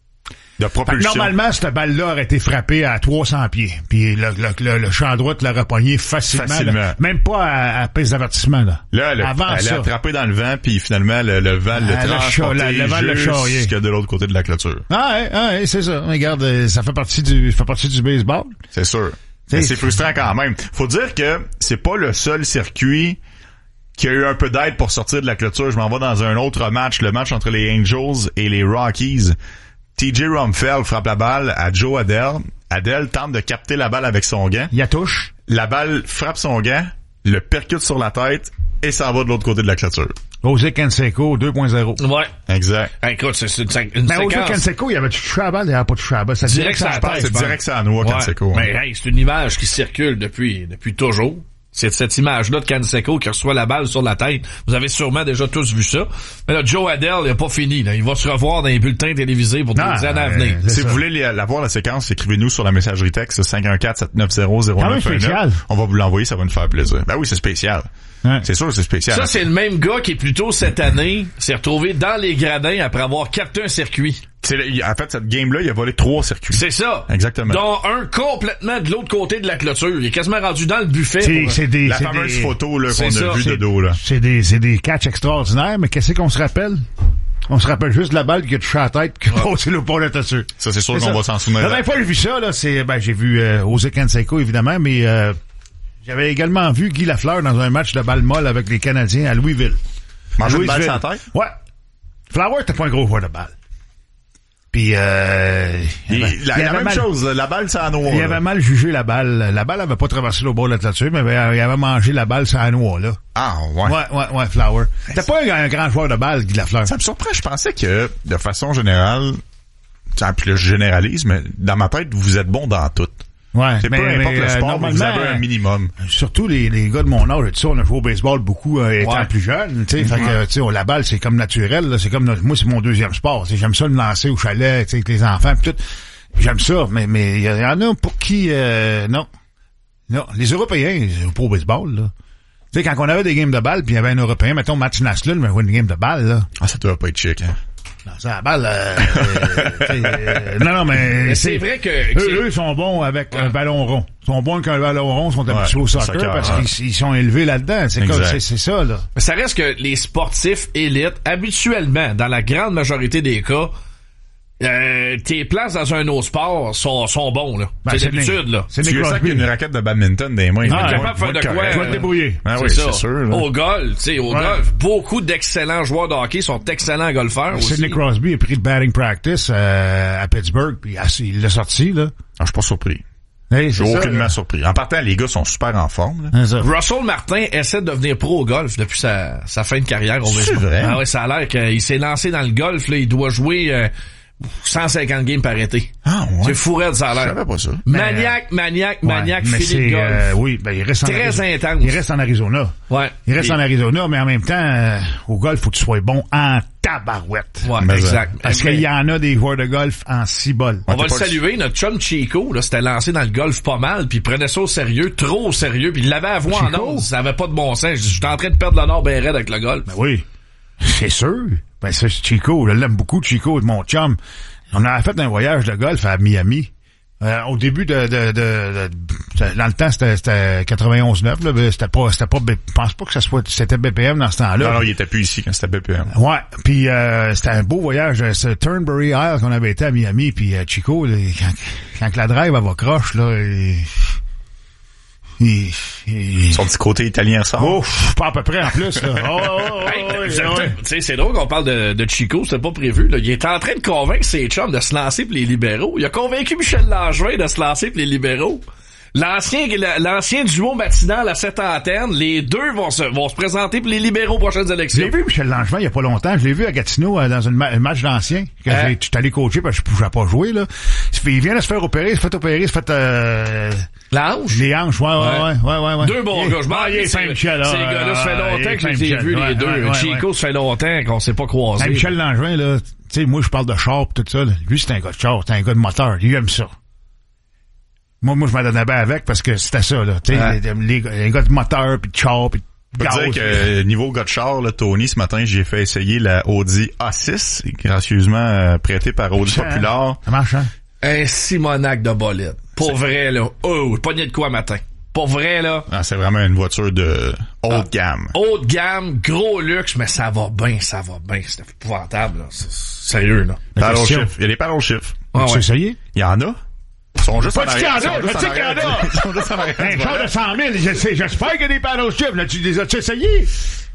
de propulsion. Normalement, cette balle-là aurait été frappée à 300 pieds. Puis le champ droit l'a repogné facilement. Là, même pas à piste d'avertissement. Là, elle a attrapé dans le vent, puis finalement, le vent l'a transporté jusqu'à de l'autre côté de la clôture. Ouais, c'est ça. Regarde, ça fait partie du baseball. C'est sûr. Mais c'est frustrant quand même. Faut dire que c'est pas le seul circuit qui a eu un peu d'aide pour sortir de la clôture. Je m'en vais dans un autre match, le match entre les Angels et les Rockies. TJ Rumfeld frappe la balle à Joe Adell. Adell tente de capter la balle avec son gant. Il la touche. La balle frappe son gant, le percute sur la tête et s'en va de l'autre côté de la clôture. José Canseco 2.0. Ouais. Exact. Écoute, c'est une séquence. José Canseco, il avait touché la balle, il avait pas touché la balle. C'est direct sur la tête. C'est direct sur la noix, Canseco. Mais hey, c'est une image qui circule depuis toujours. C'est cette image-là de Canseco qui reçoit la balle sur la tête. Vous avez sûrement déjà tous vu ça. Mais là, Joe Adell, il n'a pas fini. Là. Il va se revoir dans les bulletins télévisés pour des années à venir. Si vous voulez la voir, la séquence, écrivez-nous sur la messagerie texte 514-790-0919. On va vous l'envoyer, ça va nous faire plaisir. Ben oui, c'est spécial. Ouais. C'est sûr, c'est spécial. Ça, c'est le même gars qui, plus tôt cette année, s'est retrouvé dans les gradins après avoir capté un circuit. En fait, cette game-là, il a volé 3 circuits. C'est ça. Exactement. Dont un complètement de l'autre côté de la clôture. Il est quasiment rendu dans le buffet. La fameuse photo là, qu'on a vue de dos. Là. C'est des catchs extraordinaires, mais qu'est-ce qu'on se rappelle? On se rappelle juste de la balle qui a touché la tête, qui a passé le pont de la clôture. Ça, c'est sûr qu'on va s'en souvenir. La dernière fois que j'ai vu ça, là, j'ai vu José Canseco, évidemment, mais j'avais également vu Guy Lafleur dans un match de balle molle avec les Canadiens à Louisville. Manger une balle sur la tête? Ouais. Flower était pas un gros joueur de balle. Puis la même chose, la balle c'est à noix. Il avait mal jugé la balle. La balle avait pas traversé le bord de la clôture, mais il avait mangé la balle sur la noix, là. Ah, ouais. Ouais, Flower. C'était pas un grand joueur de balle, Guy Lafleur. Ça me surprend, je pensais que, de façon générale, puis là, je généralise, mais dans ma tête, vous êtes bon dans tout. Ouais, c'est peu importe le sport, vous avez un minimum. Surtout les gars de mon âge, tu sais, on a joué au baseball beaucoup étant plus jeune, tu sais, fait que tu sais, la balle c'est comme naturel, là, c'est comme moi c'est mon deuxième sport, j'aime ça me lancer au chalet, tu sais, avec les enfants pis tout. J'aime ça, mais il y en a pour qui non, les Européens ils jouent pas au baseball là. Tu sais, quand on avait des games de balle, puis il y avait un Européen, mettons Match Naslund, mais une game de balle là. Ah, ça doit pas être chic, hein. Non, c'est la balle. Non, mais c'est vrai que eux sont bons avec un ballon rond. Ils sont bons avec un ballon rond, ils sont habitués au soccer parce qu'ils sont élevés là-dedans. C'est ça, là. Ça reste que les sportifs élites, habituellement, dans la grande majorité des cas, tes places dans un autre sport sont bons, là. Ben, c'est d'habitude, là. Tu sais qu'il y a une raquette de badminton dans les mains. Ah, capable de faire de quoi? Tu vas te débrouiller. Ah oui, c'est c'est sûr. Là. Au golf, tu sais, golf, beaucoup d'excellents joueurs de hockey sont excellents golfeurs aussi. Sidney Crosby a pris le batting practice à Pittsburgh, puis il l'a sorti, là. Ah, je suis pas surpris. Hey, je suis aucunement surpris. En partant, les gars sont super en forme. Là. Russell Martin essaie de devenir pro au golf depuis sa fin de carrière. C'est vrai? Ah ouais, ça a l'air qu'il s'est lancé dans le golf. Là, il doit jouer 150 games par été. Ah ouais? C'est fou raide, ça a l'air. Je savais pas ça. Maniaque, Philippe golf. Oui, ben il reste très intense. Il reste en Arizona. Ouais. Il reste en Arizona, mais en même temps, au golf, faut que tu sois bon en tabarouette. Ouais, mais exact. Parce qu'il y en a des joueurs de golf en cibole. On va le saluer, notre chum Chico, là, s'était lancé dans le golf pas mal, puis il prenait ça au sérieux, trop au sérieux, puis il l'avait à voix en ondes, ça avait pas de bon sens. J'étais en train de perdre le nord ben raide avec le golf. Ben oui, c'est sûr. Ben ça, c'est Chico, je l'aime beaucoup, Chico, mon chum. On a fait un voyage de golf à Miami. Au début dans le temps, c'était 91-9, là, c'était pas, je pense pas que c'était BPM dans ce temps-là. Non, il était plus ici quand c'était BPM. Ouais, puis c'était un beau voyage, c'est Turnberry Isle qu'on avait été à Miami, puis Chico, là, quand la drive elle va croche, là, son petit côté italien sort. Oh, pas à peu près en plus, là. Tu sais, c'est drôle qu'on parle de Chico, c'était pas prévu, là. Il est en train de convaincre ses chums de se lancer pour les libéraux. Il a convaincu Michel Langevin de se lancer pour les libéraux. L'ancien duo matinal à cette antenne, les deux vont se présenter pour les libéraux aux prochaines élections. J'ai vu Michel Langevin il y a pas longtemps. Je l'ai vu à Gatineau dans un match d'anciens. Je suis allé coacher parce que je pouvais pas jouer, là. Il vient de se faire opérer, il se fait opérer, il se fait la hanche? Les hanches, ouais. Deux bons gars. Je m'en viens, ces gars-là, ça fait longtemps que je les ai vus, les deux. Chico, ça fait longtemps qu'on s'est pas croisés. Michel Langevin, là, tu sais, moi, je parle de char pis tout ça, là. Lui, c'est un gars de char, c'est un gars de moteur. Il aime ça. Moi, je m'en donnais bien avec parce que c'était ça, là. Tu sais, les gars de moteur pis de char pis de gaz. Je peux dire que niveau gars de char, là, Tony, ce matin, j'ai fait essayer la Audi A6, gracieusement prêtée par Audi Populaire. Ça marche, hein? Un Simonac de bolide. Pour vrai, là. Oh, pogné de quoi matin? Pour vrai, là. Ah, c'est vraiment une voiture de haute gamme. Haute gamme, gros luxe, mais ça va bien. C'est épouvantable, là. C'est sérieux, là. Paddle shift. Il y a des paddle shift. Tu as essayé? Il y en a. Ils sont juste pas en arrière. Un char de 100 000, j'espère qu'il y a des paddle shifts. Là, tu les as-tu essayés?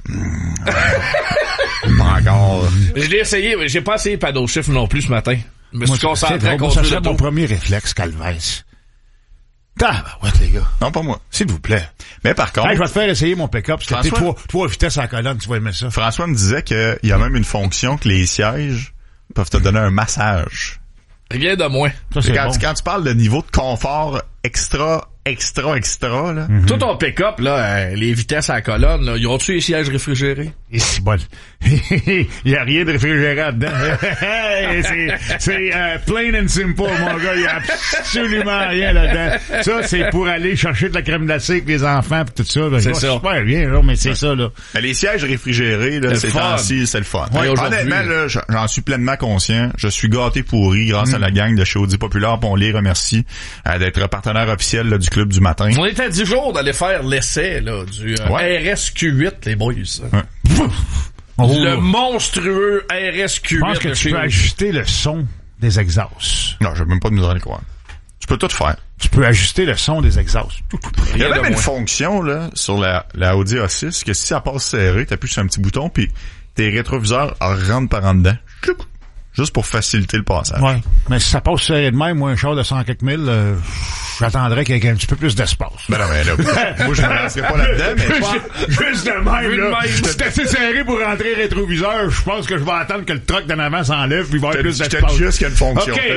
Pas encore. Je l'ai essayé, mais j'ai pas essayé paddle shift non plus ce matin. Je me suis concentré à construire ça serait mon premier réflexe, Calvès. Tabarouette, les gars. Non, pas moi. S'il vous plaît. Mais par contre... Hey, je vais te faire essayer mon pick-up, parce que trois vitesses à la colonne, tu vas aimer ça. François me disait qu'il y a même une fonction que les sièges peuvent te donner un massage. Rien de moins. Ça, quand tu parles de niveau de confort extra, là. Tout ton pick-up, là, les vitesses à la colonne, là, ils ont-tu les sièges réfrigérés? Et c'est bon. Il y a rien de réfrigéré là-dedans. C'est plain and simple, mon gars. Il y a absolument rien là-dedans. Ça, c'est pour aller chercher de la crème glacée avec les enfants pis tout ça. Là. C'est ça. Super bien, là, mais c'est ça, là. Mais les sièges réfrigérés, là, c'est temps-ci, c'est le fun. Ouais, honnêtement, là, j'en suis pleinement conscient. Je suis gâté pourri grâce à la gang de chez Audi Populaire, pis on les remercie d'être partenaire officiel là, du club du matin. On était à 10 jours d'aller faire l'essai là du RSQ8, les boys. Ouais. Le monstrueux RSQ8. Je pense que tu peux ajuster le son des exhausts. Non, je vais même pas nous donner quoi. Tu peux tout faire. Tu peux ajuster le son des exhausts. Il y a même une fonction là sur la Audi A6 que si ça passe serré, t'appuies sur un petit bouton puis tes rétroviseurs rentrent par en dedans. Juste pour faciliter le passage. Ouais. Mais si ça passe serré de même, moi, un char de 100 quelques mille, j'attendrais qu'il y ait un petit peu plus d'espace. Ben non, mais là, moi, je me lancerai pas là-dedans, mais juste de même, là. C'est assez serré pour rentrer rétroviseur. Je pense que je vais attendre que le truck d'en avant s'enlève puis il va y avoir plus d'espace. Je te dis juste qu'il y a une fonction. OK,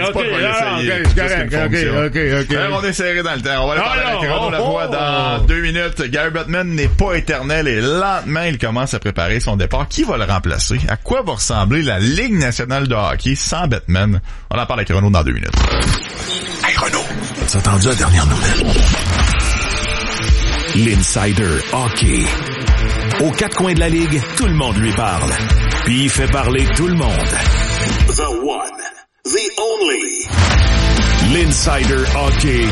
on est serré dans le temps. On va aller parler avec Renaud Lavoie dans 2 minutes. Gary Bettman n'est pas éternel et lentement, il commence à préparer son départ. Qui va le remplacer? À quoi va ressembler la Ligue nationale de hockey sans Bettman? On en parle avec Renaud dans 2 minutes. Hey Renaud, t'as entendu la dernière nouvelle? L'Insider Hockey. Aux 4 coins de la Ligue, tout le monde lui parle. Puis il fait parler tout le monde. The one, the only. L'Insider Hockey.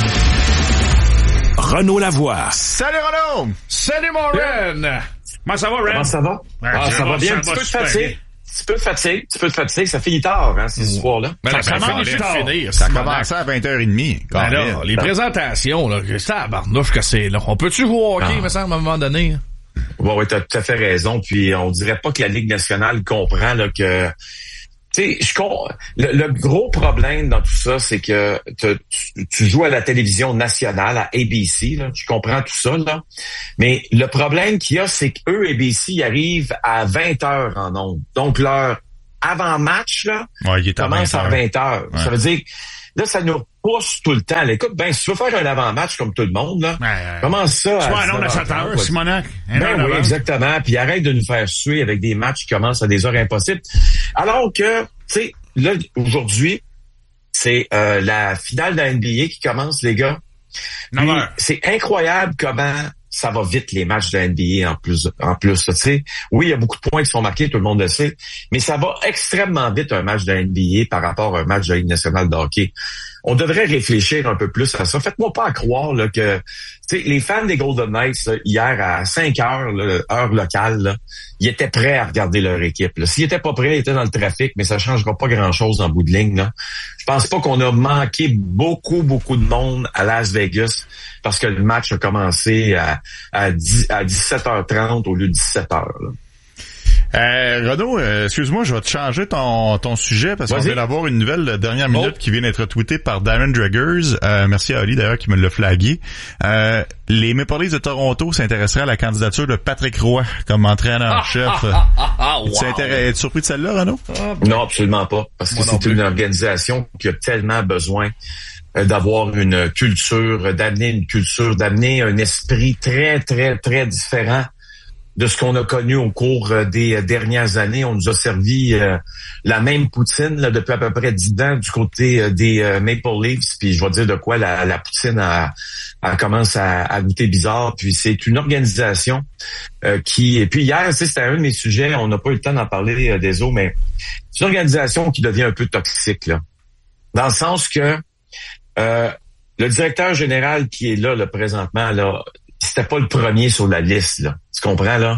Renaud Lavoie. Salut Renaud! Salut mon Ren! Comment ça va, Ren? Comment ça va? Ça va bien, un petit peu de fatigue. petit peu de fatigue, ça finit tard, hein, ces histoires-là. Ça commence tard. Ça a commencé à 20h30. Ben là, les présentations, là, ça barnouche que c'est, là. On peut-tu jouer au hockey, me semble, à un moment donné? Oui, t'as tout à fait raison. Puis on dirait pas que la Ligue nationale comprend là que. Tu sais, le gros problème dans tout ça, c'est que tu joues à la télévision nationale, à ABC, là, je comprends tout ça, là. Mais le problème qu'il y a, c'est qu'eux, ABC, ils arrivent à 20h en ondes. Donc, leur avant-match, là, commence à 20h. Ouais. Ça veut dire, là, ça nous pousse tout le temps. Là, écoute, ben, si tu veux faire un avant-match comme tout le monde, là, commence ça à... Soit un onde à 7h, Simonac. Ben oui, exactement. Puis arrête de nous faire suer avec des matchs qui commencent à des heures impossibles. Alors que, tu sais, là, aujourd'hui, c'est la finale de la NBA qui commence, les gars. Puis, c'est incroyable comment ça va vite, les matchs de la NBA en plus, tu sais. Oui, il y a beaucoup de points qui sont marqués, tout le monde le sait, mais ça va extrêmement vite, un match de la NBA par rapport à un match de la Ligue nationale de hockey. On devrait réfléchir un peu plus à ça. Faites-moi pas croire là, que les fans des Golden Knights, là, hier à 5h, là, heure locale, là, ils étaient prêts à regarder leur équipe. Là. S'ils étaient pas prêts, ils étaient dans le trafic, mais ça changera pas grand-chose en bout de ligne. Là. Je pense pas qu'on a manqué beaucoup de monde à Las Vegas parce que le match a commencé à 17h30 au lieu de 17h. Là. Renaud, excuse-moi, je vais te changer ton sujet parce qu'on vient d'avoir une nouvelle dernière minute qui vient d'être tweetée par Darren Draggers. Merci à Oli d'ailleurs qui me l'a flagué. Les Maple Leafs de Toronto s'intéresseraient à la candidature de Patrick Roy comme entraîneur-chef. Wow. Es-tu surpris de celle-là, Renaud? Non, absolument pas. Parce que c'est une organisation qui a tellement besoin d'avoir une culture, d'amener un esprit très, très, très différent de ce qu'on a connu au cours des dernières années. On nous a servi la même poutine là, depuis à peu près 10 ans du côté des Maple Leafs. Puis je vais dire de quoi la poutine elle commence à goûter bizarre. Puis c'est une organisation qui... Et puis hier, c'était un de mes sujets, on n'a pas eu le temps d'en parler des autres, mais c'est une organisation qui devient un peu toxique, là. Dans le sens que le directeur général qui est là présentement, là, c'était pas le premier sur la liste, là. Tu comprends, là?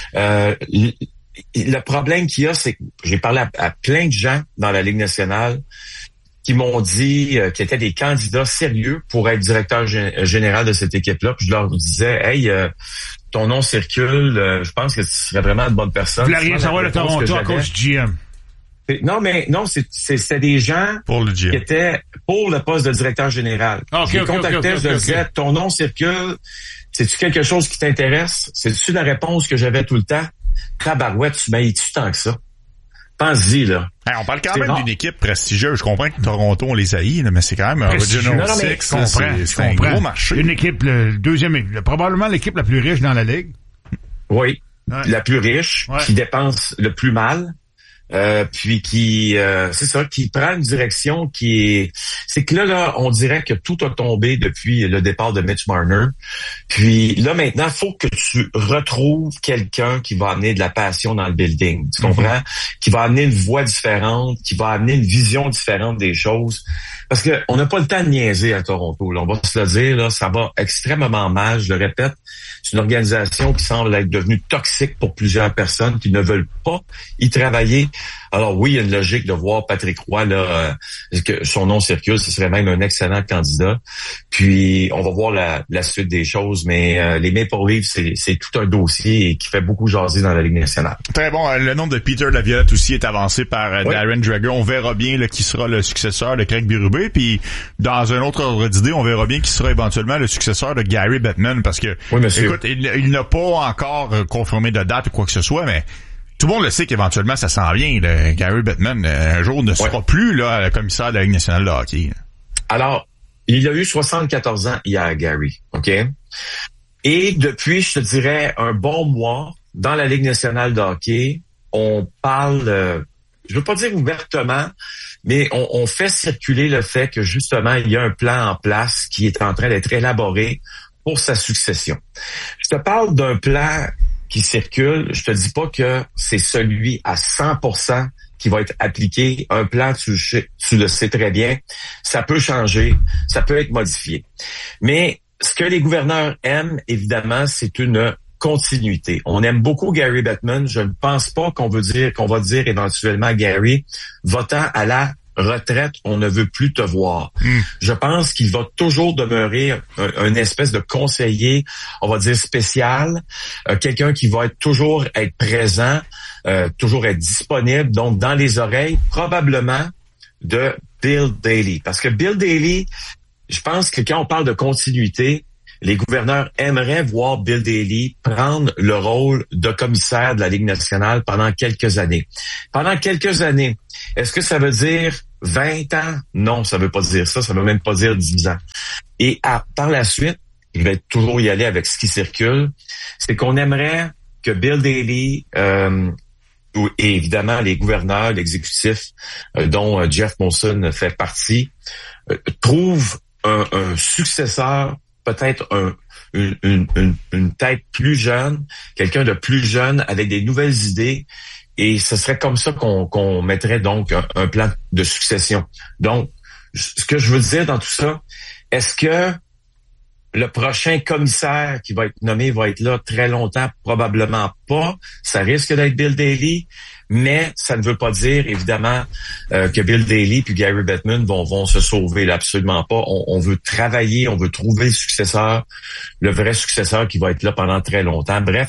Le problème qu'il y a, c'est que j'ai parlé à plein de gens dans la Ligue nationale qui m'ont dit qu'ils étaient des candidats sérieux pour être directeur général de cette équipe-là. Puis je leur disais, hey, ton nom circule, je pense que tu serais vraiment une bonne personne. Vous voulez rien savoir de Toronto à cause du GM. Non, c'était des gens qui étaient pour le poste de directeur général. Je les contactais, je leur disais, ton nom circule, c'est-tu quelque chose qui t'intéresse? C'est-tu la réponse que j'avais tout le temps? Tabarouette, tu m'haïs-tu tant que ça? Pense-y, là. Hey, on parle quand même d'une équipe prestigieuse. Je comprends que Toronto, on les haït, là, mais c'est quand même un Original Six. C'est un gros marché. Une équipe, probablement l'équipe la plus riche dans la Ligue. Oui, la plus riche, qui dépense le plus mal. Puis qui prend une direction c'est que là, on dirait que tout a tombé depuis le départ de Mitch Marner. Puis là, maintenant, il faut que tu retrouves quelqu'un qui va amener de la passion dans le building. Tu comprends? Qui va amener une voix différente, qui va amener une vision différente des choses. Parce que on n'a pas le temps de niaiser à Toronto. Là. On va se le dire, là, ça va extrêmement mal, je le répète. C'est une organisation qui semble être devenue toxique pour plusieurs personnes qui ne veulent pas y travailler. Alors oui, il y a une logique de voir Patrick Roy, là, que son nom circule, ce serait même un excellent candidat. Puis on va voir la suite des choses, mais les Maple Leafs, c'est tout un dossier qui fait beaucoup jaser dans la Ligue nationale. Très bon. Le nom de Peter Laviolette aussi est avancé par Darren Drager. On verra bien là, qui sera le successeur de Craig Berube. Puis dans un autre ordre d'idée, on verra bien qui sera éventuellement le successeur de Gary Bettman, parce que écoute, il n'a pas encore confirmé de date ou quoi que ce soit, mais tout le monde le sait qu'éventuellement ça s'en vient. Gary Bettman un jour ne sera plus là le commissaire de la Ligue nationale de hockey. Alors, il a eu 74 ans hier, Gary, OK? Et depuis, je te dirais, un bon mois, dans la Ligue nationale de hockey, on parle, je veux pas dire ouvertement, mais on fait circuler le fait que justement, il y a un plan en place qui est en train d'être élaboré pour sa succession. Je te parle d'un plan qui circule, je te dis pas que c'est celui à 100% qui va être appliqué. Un plan, tu le sais très bien, ça peut changer, ça peut être modifié. Mais ce que les gouverneurs aiment, évidemment, c'est une continuité. On aime beaucoup Gary Bettman. Je ne pense pas qu'on va dire éventuellement à Gary, va-t'en à la retraite, on ne veut plus te voir. Je pense qu'il va toujours demeurer un espèce de conseiller, on va dire spécial, quelqu'un qui va toujours être présent, toujours être disponible, donc dans les oreilles, probablement de Bill Daly. Parce que Bill Daly, je pense que quand on parle de continuité, les gouverneurs aimeraient voir Bill Daly prendre le rôle de commissaire de la Ligue nationale pendant quelques années. Pendant quelques années, est-ce que ça veut dire 20 ans? Non, ça veut pas dire ça. Ça veut même pas dire 10 ans. Et par la suite, je vais toujours y aller avec ce qui circule, c'est qu'on aimerait que Bill Daly, et évidemment les gouverneurs, l'exécutif, dont Jeff Molson fait partie, trouvent un successeur, peut-être une tête plus jeune, quelqu'un de plus jeune avec des nouvelles idées, et ce serait comme ça qu'on mettrait donc un plan de succession. Donc, ce que je veux dire dans tout ça, est-ce que le prochain commissaire qui va être nommé va être là très longtemps? Probablement pas. Ça risque d'être Bill Daly. Mais ça ne veut pas dire, évidemment, que Bill Daly puis Gary Bettman vont se sauver. Là, absolument pas. On veut travailler, on veut trouver le successeur, le vrai successeur qui va être là pendant très longtemps. Bref,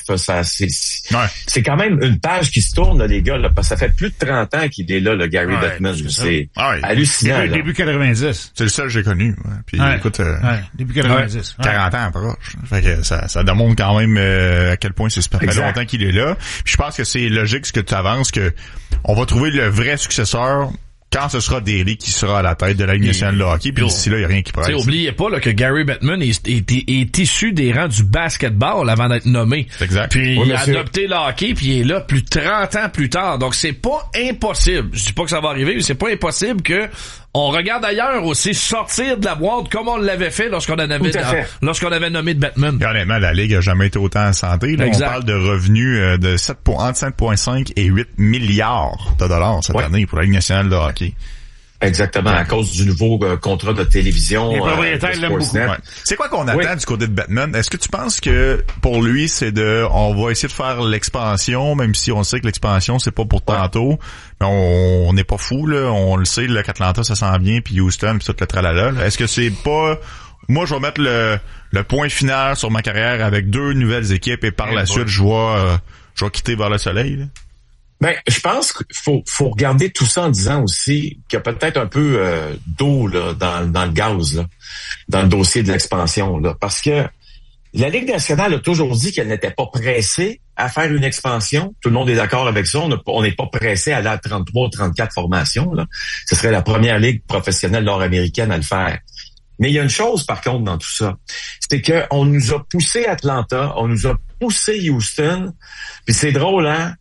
c'est quand même une page qui se tourne, là, les gars. Là, parce que ça fait plus de 30 ans qu'il est là, le Gary Bettman. C'est hallucinant. Début 90. C'est le seul que j'ai connu. Ouais. Puis, écoute, début 90. 40 ans proche. Fait que ça démontre quand même à quel point ça fait longtemps qu'il est là. Puis je pense que c'est logique ce que tu avances, que on va trouver le vrai successeur quand ce sera Daly qui sera à la tête de la Ligue nationale de hockey, puis d'ici là, il n'y a rien qui presse. Oubliez pas là, que Gary Bettman est issu des rangs du basketball avant d'être nommé. C'est exact. Puis il a adopté le hockey, puis il est là plus de 30 ans plus tard. Donc c'est pas impossible. Je dis pas que ça va arriver, mais c'est pas impossible que on regarde ailleurs aussi sortir de la boîte comme on l'avait fait lorsqu'on avait nommé de Bettman. Et honnêtement, la Ligue a jamais été autant en santé. Là, on parle de revenus de entre 7,5 et 8 milliards de dollars cette année pour la Ligue nationale de hockey. Exactement, à cause du nouveau contrat de télévision. Les propriétaires l'aiment beaucoup. Ouais. C'est quoi qu'on attend du côté de Bettman? Est-ce que tu penses que pour lui, on va essayer de faire l'expansion, même si on sait que l'expansion, c'est pas pour tantôt, mais on n'est pas fou, là. On le sait, qu'Atlanta, ça sent bien, puis Houston, puis tout le tralala. Là. Est-ce que c'est pas... Moi, je vais mettre le point final sur ma carrière avec 2 nouvelles équipes, et par la suite, je vais quitter vers le soleil, là? Ben, je pense qu'il faut regarder tout ça en disant aussi qu'il y a peut-être un peu d'eau là dans le gaz là, dans le dossier de l'expansion là, parce que la Ligue nationale a toujours dit qu'elle n'était pas pressée à faire une expansion. Tout le monde est d'accord avec ça. On n'est pas pressé à aller à 33, 34 formations là. Ce serait la première ligue professionnelle nord-américaine à le faire. Mais il y a une chose par contre dans tout ça, c'est que on nous a poussé Atlanta, on nous a poussé Houston, puis c'est drôle hein.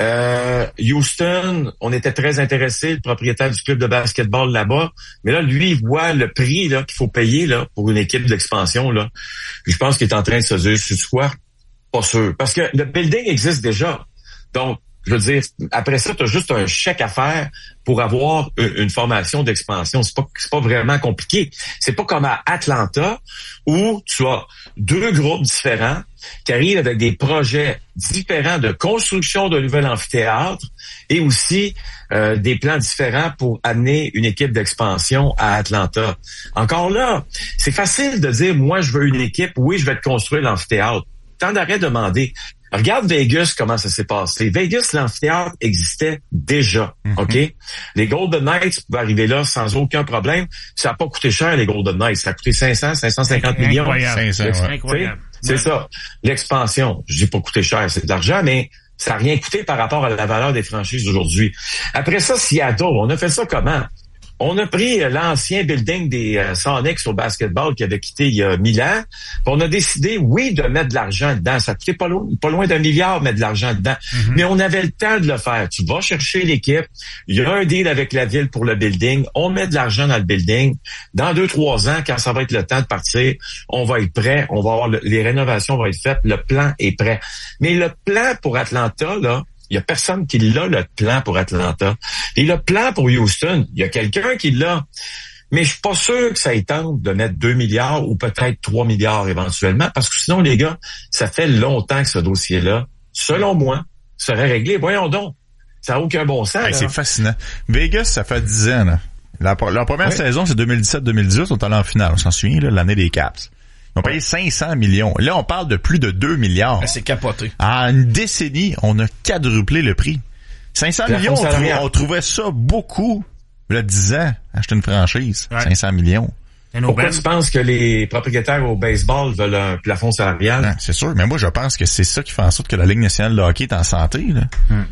Houston, on était très intéressés, le propriétaire du club de basketball là-bas, mais là, lui, il voit le prix là qu'il faut payer là pour une équipe d'expansion là. Puis je pense qu'il est en train de se dire, c'est quoi? Pas sûr. Parce que le building existe déjà. Donc, je veux dire, après ça, tu as juste un chèque à faire pour avoir une formation d'expansion. C'est pas vraiment compliqué. C'est pas comme à Atlanta où tu as 2 groupes différents qui arrivent avec des projets différents de construction d'un nouvel amphithéâtre et aussi des plans différents pour amener une équipe d'expansion à Atlanta. Encore là, c'est facile de dire, moi, je veux une équipe, oui, je vais te construire l'amphithéâtre. Tant d'arrêt demander. Regarde Vegas, comment ça s'est passé. Vegas, l'amphithéâtre existait déjà, OK? Les Golden Knights pouvaient arriver là sans aucun problème. Ça n'a pas coûté cher, les Golden Knights. Ça a coûté 550 millions. Incroyable. C'est ça. L'expansion, je dis pas coûté cher, c'est de l'argent, mais ça n'a rien coûté par rapport à la valeur des franchises d'aujourd'hui. Après ça, Seattle, on a fait ça comment? On a pris l'ancien building des Sonics au basketball qui avait quitté il y a 1000 ans. On a décidé, oui, de mettre de l'argent dedans. Ça coûtait pas loin d'1 milliard mettre de l'argent dedans. Mais on avait le temps de le faire. Tu vas chercher l'équipe. Il y a un deal avec la ville pour le building. On met de l'argent dans le building. Dans 2-3 ans, quand ça va être le temps de partir, on va être prêt. On va avoir les rénovations vont être faites. Le plan est prêt. Mais le plan pour Atlanta, là, il y a personne qui l'a, le plan pour Atlanta. Et le plan pour Houston, il y a quelqu'un qui l'a. Mais je suis pas sûr que ça y tente de mettre 2 milliards ou peut-être 3 milliards éventuellement, parce que sinon, les gars, ça fait longtemps que ce dossier-là, selon moi, serait réglé. Voyons donc. Ça n'a aucun bon sens. Hey, c'est fascinant. Vegas, ça fait 10 ans, là. La première saison, c'est 2017-2018. On est allé en finale. On s'en souvient, là, l'année des Caps. Ils ont payé 500 millions. Là, on parle de plus de 2 milliards. Ah, c'est capoté. En une décennie, on a quadruplé le prix. 500 millions, on trouvait ça beaucoup. Là, 10 ans, acheter une franchise. 500 millions. Pourquoi tu penses que les propriétaires au baseball veulent un plafond salarial? Non, c'est sûr. Mais moi, je pense que c'est ça qui fait en sorte que la Ligue nationale de hockey est en santé, là.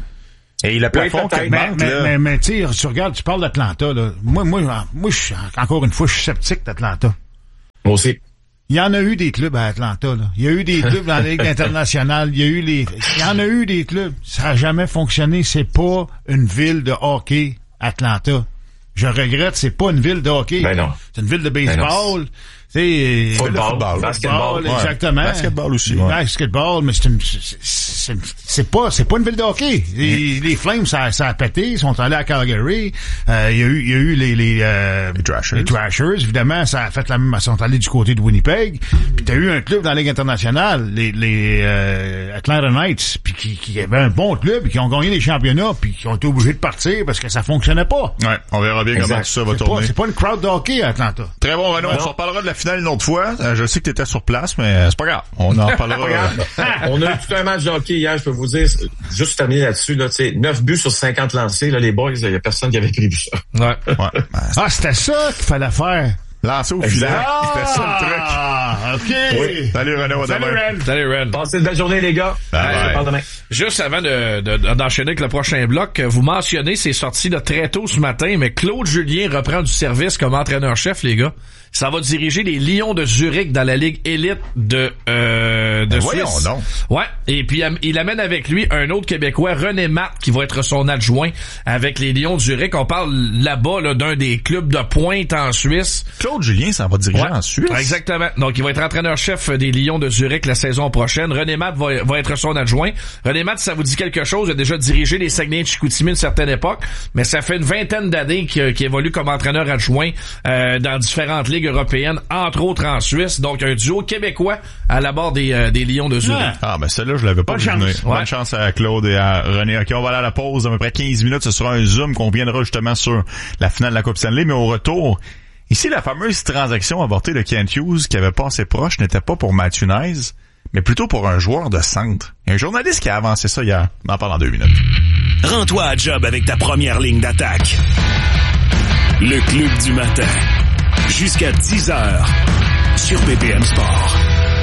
Et le plafond mais tu regardes, tu parles d'Atlanta, là. Moi, encore une fois, je suis sceptique d'Atlanta. Moi aussi. Il y en a eu des clubs à Atlanta, là. Il y a eu des clubs dans la Ligue internationale. Il y en a eu des clubs. Ça a jamais fonctionné. C'est pas une ville de hockey, Atlanta. Je regrette, c'est pas une ville de hockey. Ben non. C'est une ville de baseball. C'est football, basketball, exactement. Basketball aussi. Basketball, mais c'est pas une ville de hockey. Les Flames, ça a pété. Ils sont allés à Calgary. Il y a eu les Thrashers. Les Thrashers, évidemment, ça a fait la même. Ils sont allés du côté de Winnipeg. Puis t'as eu un club dans la Ligue internationale, les Atlanta Knights, puis qui avait un bon club, puis qui ont gagné des championnats, puis qui ont été obligés de partir parce que ça fonctionnait pas. Ouais, on verra bien comment ça va tourner. C'est pas une crowd de hockey à Atlanta. Très bon, Renaud. On s'en reparlera de la finale une autre fois. Je sais que t'étais sur place, mais c'est pas grave. On en parlera. On a eu tout un match de hockey hier, je peux vous dire, juste terminer là-dessus, là, tu sais, 9 buts sur 50 lancés, là, les boys, il y a personne qui avait prévu ça. Ouais. C'était ça qu'il fallait faire. Lancer au filet. C'était ça le truc. Ah, OK. Oui. Salut Renaud. Salut Ren. Passez une belle journée, les gars. Bye. Je parle demain. Juste avant d'enchaîner avec le prochain bloc, vous mentionnez, c'est sorti de très tôt ce matin, mais Claude Julien reprend du service comme entraîneur-chef, les gars. Ça va diriger les Lions de Zurich dans la Ligue élite de Suisse. Voyons donc. Ouais. Et puis, il amène avec lui un autre Québécois, René Matt, qui va être son adjoint avec les Lions de Zurich. On parle là-bas, là, d'un des clubs de pointe en Suisse. Claude Julien, ça va diriger en Suisse. Exactement. Donc, il va être entraîneur-chef des Lions de Zurich la saison prochaine. René Matt va être son adjoint. René Matt, ça vous dit quelque chose? Il a déjà dirigé les Saguenay de Chicoutimi à une certaine époque, mais ça fait une vingtaine d'années qu'il évolue comme entraîneur adjoint dans différentes ligues européennes, entre autres en Suisse. Donc, un duo québécois à la barre des Lions de Zurich. Ah, ben celle-là, je l'avais pas vu venir. Bonne chance à Claude et à René. OK, on va aller à la pause d'à peu près 15 minutes. Ce sera un zoom qu'on viendra justement sur la finale de la Coupe Stanley, mais au retour, ici, la fameuse transaction avortée de Kent Hughes qui avait passé proche n'était pas pour Matthew Knies, mais plutôt pour un joueur de centre. Il y a un journaliste qui a avancé ça hier. On en parle en 2 minutes. Rends-toi à job avec ta première ligne d'attaque. Le Club du matin. Jusqu'à 10h sur BPM Sport.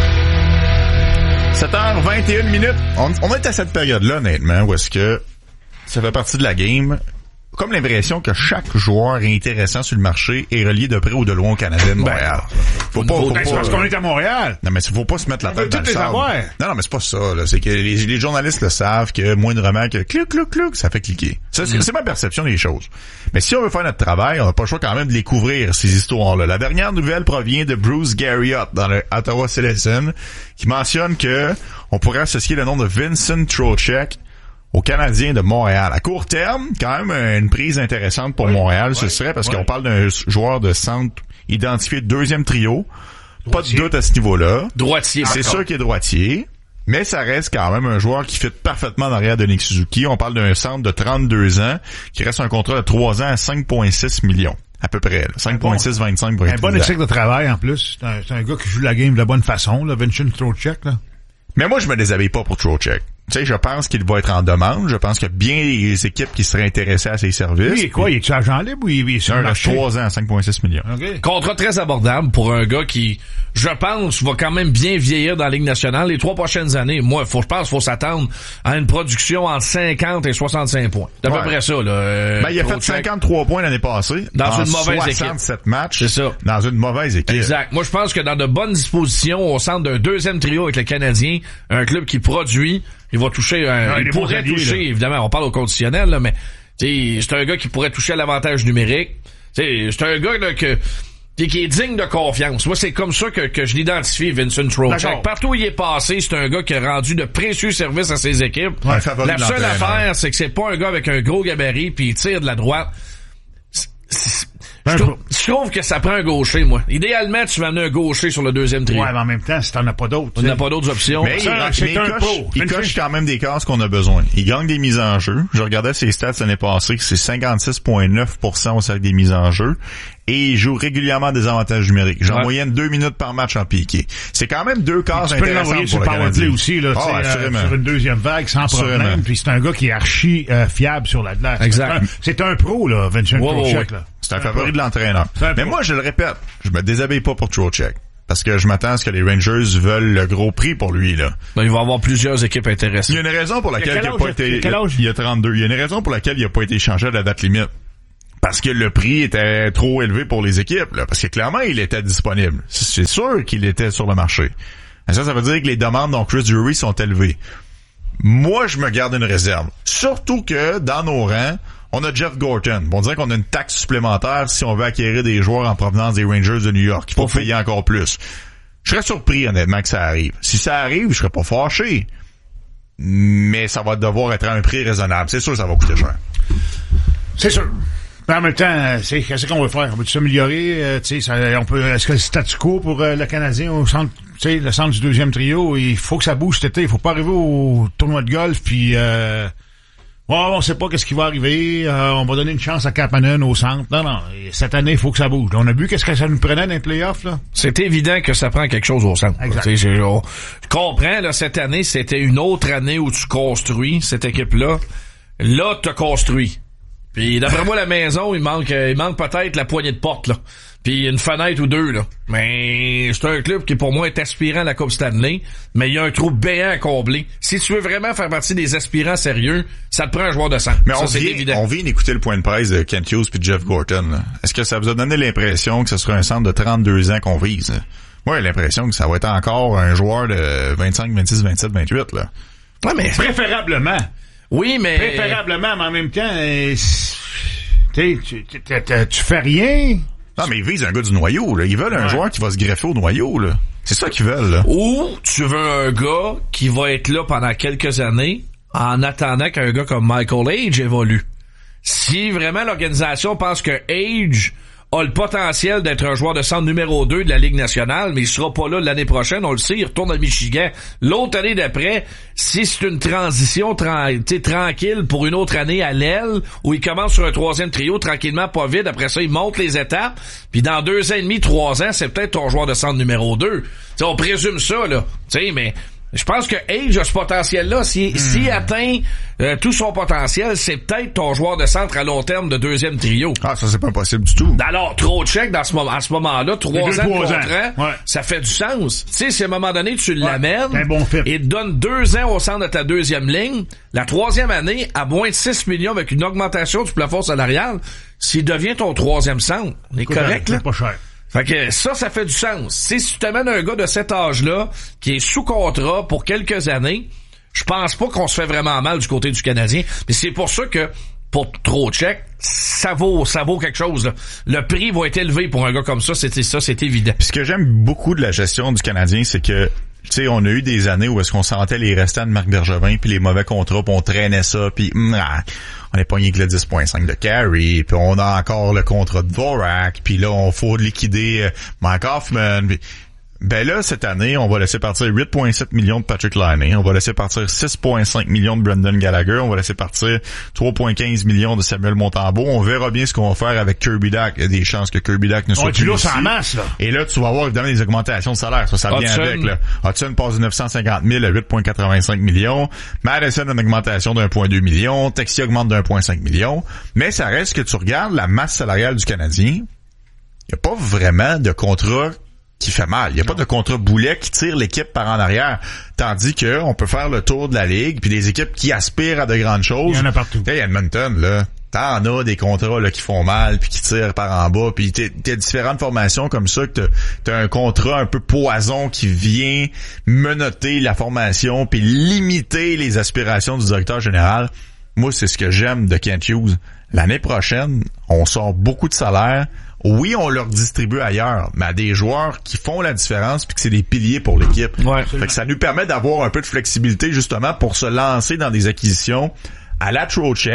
7h21. On est à cette période-là, honnêtement, où est-ce que ça fait partie de la game. Comme l'impression que chaque joueur intéressant sur le marché est relié de près ou de loin au Canadien de Montréal. Faut pas parce qu'on est à Montréal. Non, mais faut pas se mettre la tête dans le sable. Non, mais c'est pas ça, là. C'est que les journalistes le savent que moindrement que clic, ça fait cliquer. Ça, c'est ma perception des choses. Mais si on veut faire notre travail, on n'a pas le choix quand même de les couvrir, ces histoires-là. La dernière nouvelle provient de Bruce Garriott dans le Ottawa Citizen, qui mentionne que on pourrait associer le nom de Vincent Trocheck aux Canadiens de Montréal. À court terme, quand même une prise intéressante pour Montréal, ce serait parce qu'on parle d'un joueur de centre identifié deuxième trio. Droitier. Pas de doute à ce niveau-là. Droitier. C'est sûr qu'il est droitier. Mais ça reste quand même un joueur qui fit parfaitement derrière de Nick Suzuki. On parle d'un centre de 32 ans qui reste un contrat de 3 ans à 5,6 millions. À peu près. 5,6-25 pour être un bon échec de travail en plus. C'est un gars qui joue la game de la bonne façon, là, Vincent Trocheck, là. Mais moi, je me déshabille pas pour Trocheck. Tu sais, je pense qu'il va être en demande. Je pense qu'il y a bien des équipes qui seraient intéressées à ses services. Oui, quoi? Il est-tu agent libre ou il est sur le marché? 3 ans à 5,6 millions. Okay. Contrat très abordable pour un gars qui, je pense, va quand même bien vieillir dans la Ligue nationale les 3 prochaines années. Moi, je pense qu'il faut s'attendre à une production entre 50 et 65 points. C'est à peu près ça, là. Il a fait 53 points l'année passée. Dans une mauvaise 67 matchs. C'est ça. Dans une mauvaise équipe. Exact. Moi, je pense que dans de bonnes dispositions au centre d'un deuxième trio avec le Canadien, un club qui produit, il va toucher il pourrait toucher, évidemment, on parle au conditionnel, là, mais c'est un gars qui pourrait toucher à l'avantage numérique. C'est un gars là, qui est digne de confiance. Moi, c'est comme ça que je l'identifie, Vincent Trocheck. Partout où il est passé, c'est un gars qui a rendu de précieux services à ses équipes. Ouais, la seule affaire, c'est que c'est pas un gars avec un gros gabarit puis il tire de la droite. Je Je trouve que ça prend un gaucher, moi. Idéalement, tu vas amener un gaucher sur le deuxième trio. Ouais, mais en même temps, si t'en as pas d'autres. On n'a pas d'autres options. Mais il coche quand même des cases qu'on a besoin. Il gagne des mises en jeu. Je regardais ses stats l'année passée, c'est 56,9% au cercle des mises en jeu. Et il joue régulièrement des avantages numériques. J'ai en moyenne 2 minutes par match en piqué. C'est quand même 2 cases intéressantes pour le Canadien. Aussi, là, sur une deuxième vague, sans problème. Puis c'est un gars qui est archi fiable sur la glace. Exact. C'est un pro, là, Vincent Trocheck. Là. C'est un favori de l'entraîneur. Mais moi, je le répète, je me déshabille pas pour Trocheck. Parce que je m'attends à ce que les Rangers veulent le gros prix pour lui, là. Ben, il va y avoir plusieurs équipes intéressées. Il y a une raison pour laquelle il a pas été... Il y a 32. Il y a une raison pour laquelle il a pas été échangé à la date limite. Parce que le prix était trop élevé pour les équipes, là. Parce que clairement, il était disponible. C'est sûr qu'il était sur le marché. Et ça veut dire que les demandes dont Chris Drury sont élevées. Moi, je me garde une réserve. Surtout que, dans nos rangs, on a Jeff Gorton. On dirait qu'on a une taxe supplémentaire si on veut acquérir des joueurs en provenance des Rangers de New York. Il faut payer encore plus. Je serais surpris, honnêtement, que ça arrive. Si ça arrive, je serais pas fâché. Mais ça va devoir être à un prix raisonnable. C'est sûr que ça va coûter cher. C'est sûr. Mais en même temps, qu'est-ce qu'on veut faire? On veut s'améliorer? Est-ce que le statu quo pour le Canadien au centre, le centre du deuxième trio, il faut que ça bouge cet été. Il faut pas arriver au tournoi de golf puis on sait pas qu'est-ce qui va arriver. On va donner une chance à Kapanen au centre. Non. Cette année, il faut que ça bouge. On a vu qu'est-ce que ça nous prenait dans les playoffs, là. C'est évident que ça prend quelque chose au centre. Exact. Je comprends, là, cette année, c'était une autre année où tu construis cette équipe-là. Là, t'as construit. Puis d'après moi, la maison, il manque peut-être la poignée de porte, là. Puis une fenêtre ou deux, là. Mais c'est un club qui, pour moi, est aspirant à la Coupe Stanley, mais il y a un trou béant à combler. Si tu veux vraiment faire partie des aspirants sérieux, ça te prend un joueur de centre. Mais on vient d'écouter le point de presse de Kent Hughes puis de Jeff Gorton, là. Est-ce que ça vous a donné l'impression que ce sera un centre de 32 ans qu'on vise, là? Moi, j'ai l'impression que ça va être encore un joueur de 25, 26, 27, 28, là. Ouais, mais préférablement. Oui, mais... Préférablement, mais en même temps, tu fais rien. Non, mais ils visent un gars du noyau, là. Ils veulent un joueur qui va se greffer au noyau, là. C'est ça qu'ils veulent, là. Ou tu veux un gars qui va être là pendant quelques années en attendant qu'un gars comme Michael Age évolue. Si vraiment l'organisation pense que Age a le potentiel d'être un joueur de centre numéro 2 de la Ligue nationale, mais il sera pas là l'année prochaine, on le sait, il retourne à Michigan. L'autre année d'après, si c'est une transition tranquille pour une autre année à l'aile, où il commence sur un troisième trio tranquillement, pas vite, après ça, il monte les étapes, puis dans 2 ans et demi, 3 ans, c'est peut-être ton joueur de centre numéro 2. T'sais, on présume ça, là. Mais je pense que Age a ce potentiel-là. S'il atteint tout son potentiel, c'est peut-être ton joueur de centre à long terme de deuxième trio. Ah, ça, c'est pas possible du tout. Alors, Trocheck, à ce moment-là, 3 ans de contrat, ça fait du sens. Tu sais, si à un moment donné, tu l'amènes et te donnes 2 ans au centre de ta deuxième ligne, la 3e année, à moins de 6 millions avec une augmentation du plafond salarial, s'il devient ton 3e centre, on est correct, là? C'est pas cher. Fait que ça fait du sens. Si tu t'amènes un gars de cet âge-là, qui est sous contrat pour quelques années, je pense pas qu'on se fait vraiment mal du côté du Canadien. Mais c'est pour ça que, pour Trocheck, ça vaut quelque chose, là. Le prix va être élevé pour un gars comme ça, c'est évident. Puis ce que j'aime beaucoup de la gestion du Canadien, c'est que, tu sais, on a eu des années où est-ce qu'on sentait les restants de Marc Bergevin puis les mauvais contrats, puis on traînait ça, puis on est pogné avec le 10.5 de Carey, puis on a encore le contrat de Dvorak, puis là, on faut liquider Mike Hoffman. Ben là, cette année, on va laisser partir 8,7 millions de Patrick Laine, on va laisser partir 6,5 millions de Brendan Gallagher, on va laisser partir 3,15 millions de Samuel Montembeault. On verra bien ce qu'on va faire avec Kirby Dach. Il y a des chances que Kirby Dach ne soit plus ici. En masse, là. Et là, tu vas avoir évidemment des augmentations de salaire. Ça vient avec, là. Hudson passe de 950 000 à 8,85 millions. Madison a une augmentation de 1,2 million. Texier augmente de 1,5 million. Mais ça reste que tu regardes la masse salariale du Canadien. Il n'y a pas vraiment de contrat qui fait mal. Il n'y a pas de contrat boulet qui tire l'équipe par en arrière. Tandis que on peut faire le tour de la Ligue, puis des équipes qui aspirent à de grandes choses. Il y en a partout. Hey, Edmonton, là, t'en as des contrats là qui font mal, puis qui tirent par en bas, puis t'as différentes formations comme ça, que t'as un contrat un peu poison qui vient menotter la formation, puis limiter les aspirations du directeur général. Moi, c'est ce que j'aime de Kent Hughes. L'année prochaine, on sort beaucoup de salaires. Oui, on leur distribue ailleurs, mais à des joueurs qui font la différence puis que c'est des piliers pour l'équipe. Ouais. Fait que ça nous permet d'avoir un peu de flexibilité justement pour se lancer dans des acquisitions à la Trocheck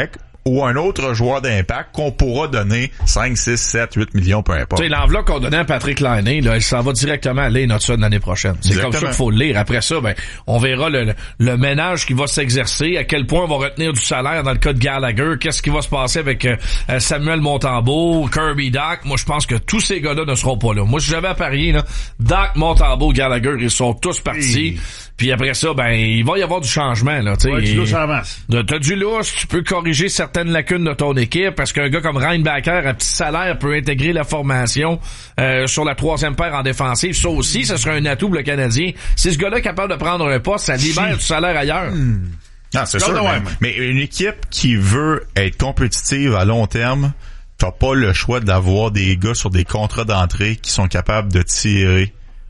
ou un autre joueur d'impact qu'on pourra donner 5, 6, 7, 8 millions, peu importe. Tu sais, l'enveloppe qu'on donnait à Patrick Laine, là, elle s'en va directement à Lane Hutson l'année prochaine. C'est comme ça qu'il faut le lire. Après ça, ben, on verra le ménage qui va s'exercer, à quel point on va retenir du salaire dans le cas de Gallagher, qu'est-ce qui va se passer avec Samuel Montembeault, Kirby Dach. Moi, je pense que tous ces gars-là ne seront pas là. Moi, si j'avais à parier, là, Dach, Montembeault, Gallagher, ils sont tous partis. Puis après ça, ben, il va y avoir du changement, là, tu sais. Ouais, du lousse en masse. T'as du lousse, tu peux corriger certaines lacunes de ton équipe, parce qu'un gars comme Reinbacker, à petit salaire, peut intégrer la formation, sur la troisième paire en défensive. Ça aussi, ce serait un atout pour le Canadien. Si ce gars-là est capable de prendre un poste, ça libère du salaire ailleurs. Ah, c'est sûr. Mais une équipe qui veut être compétitive à long terme, t'as pas le choix d'avoir des gars sur des contrats d'entrée qui sont capables de tirer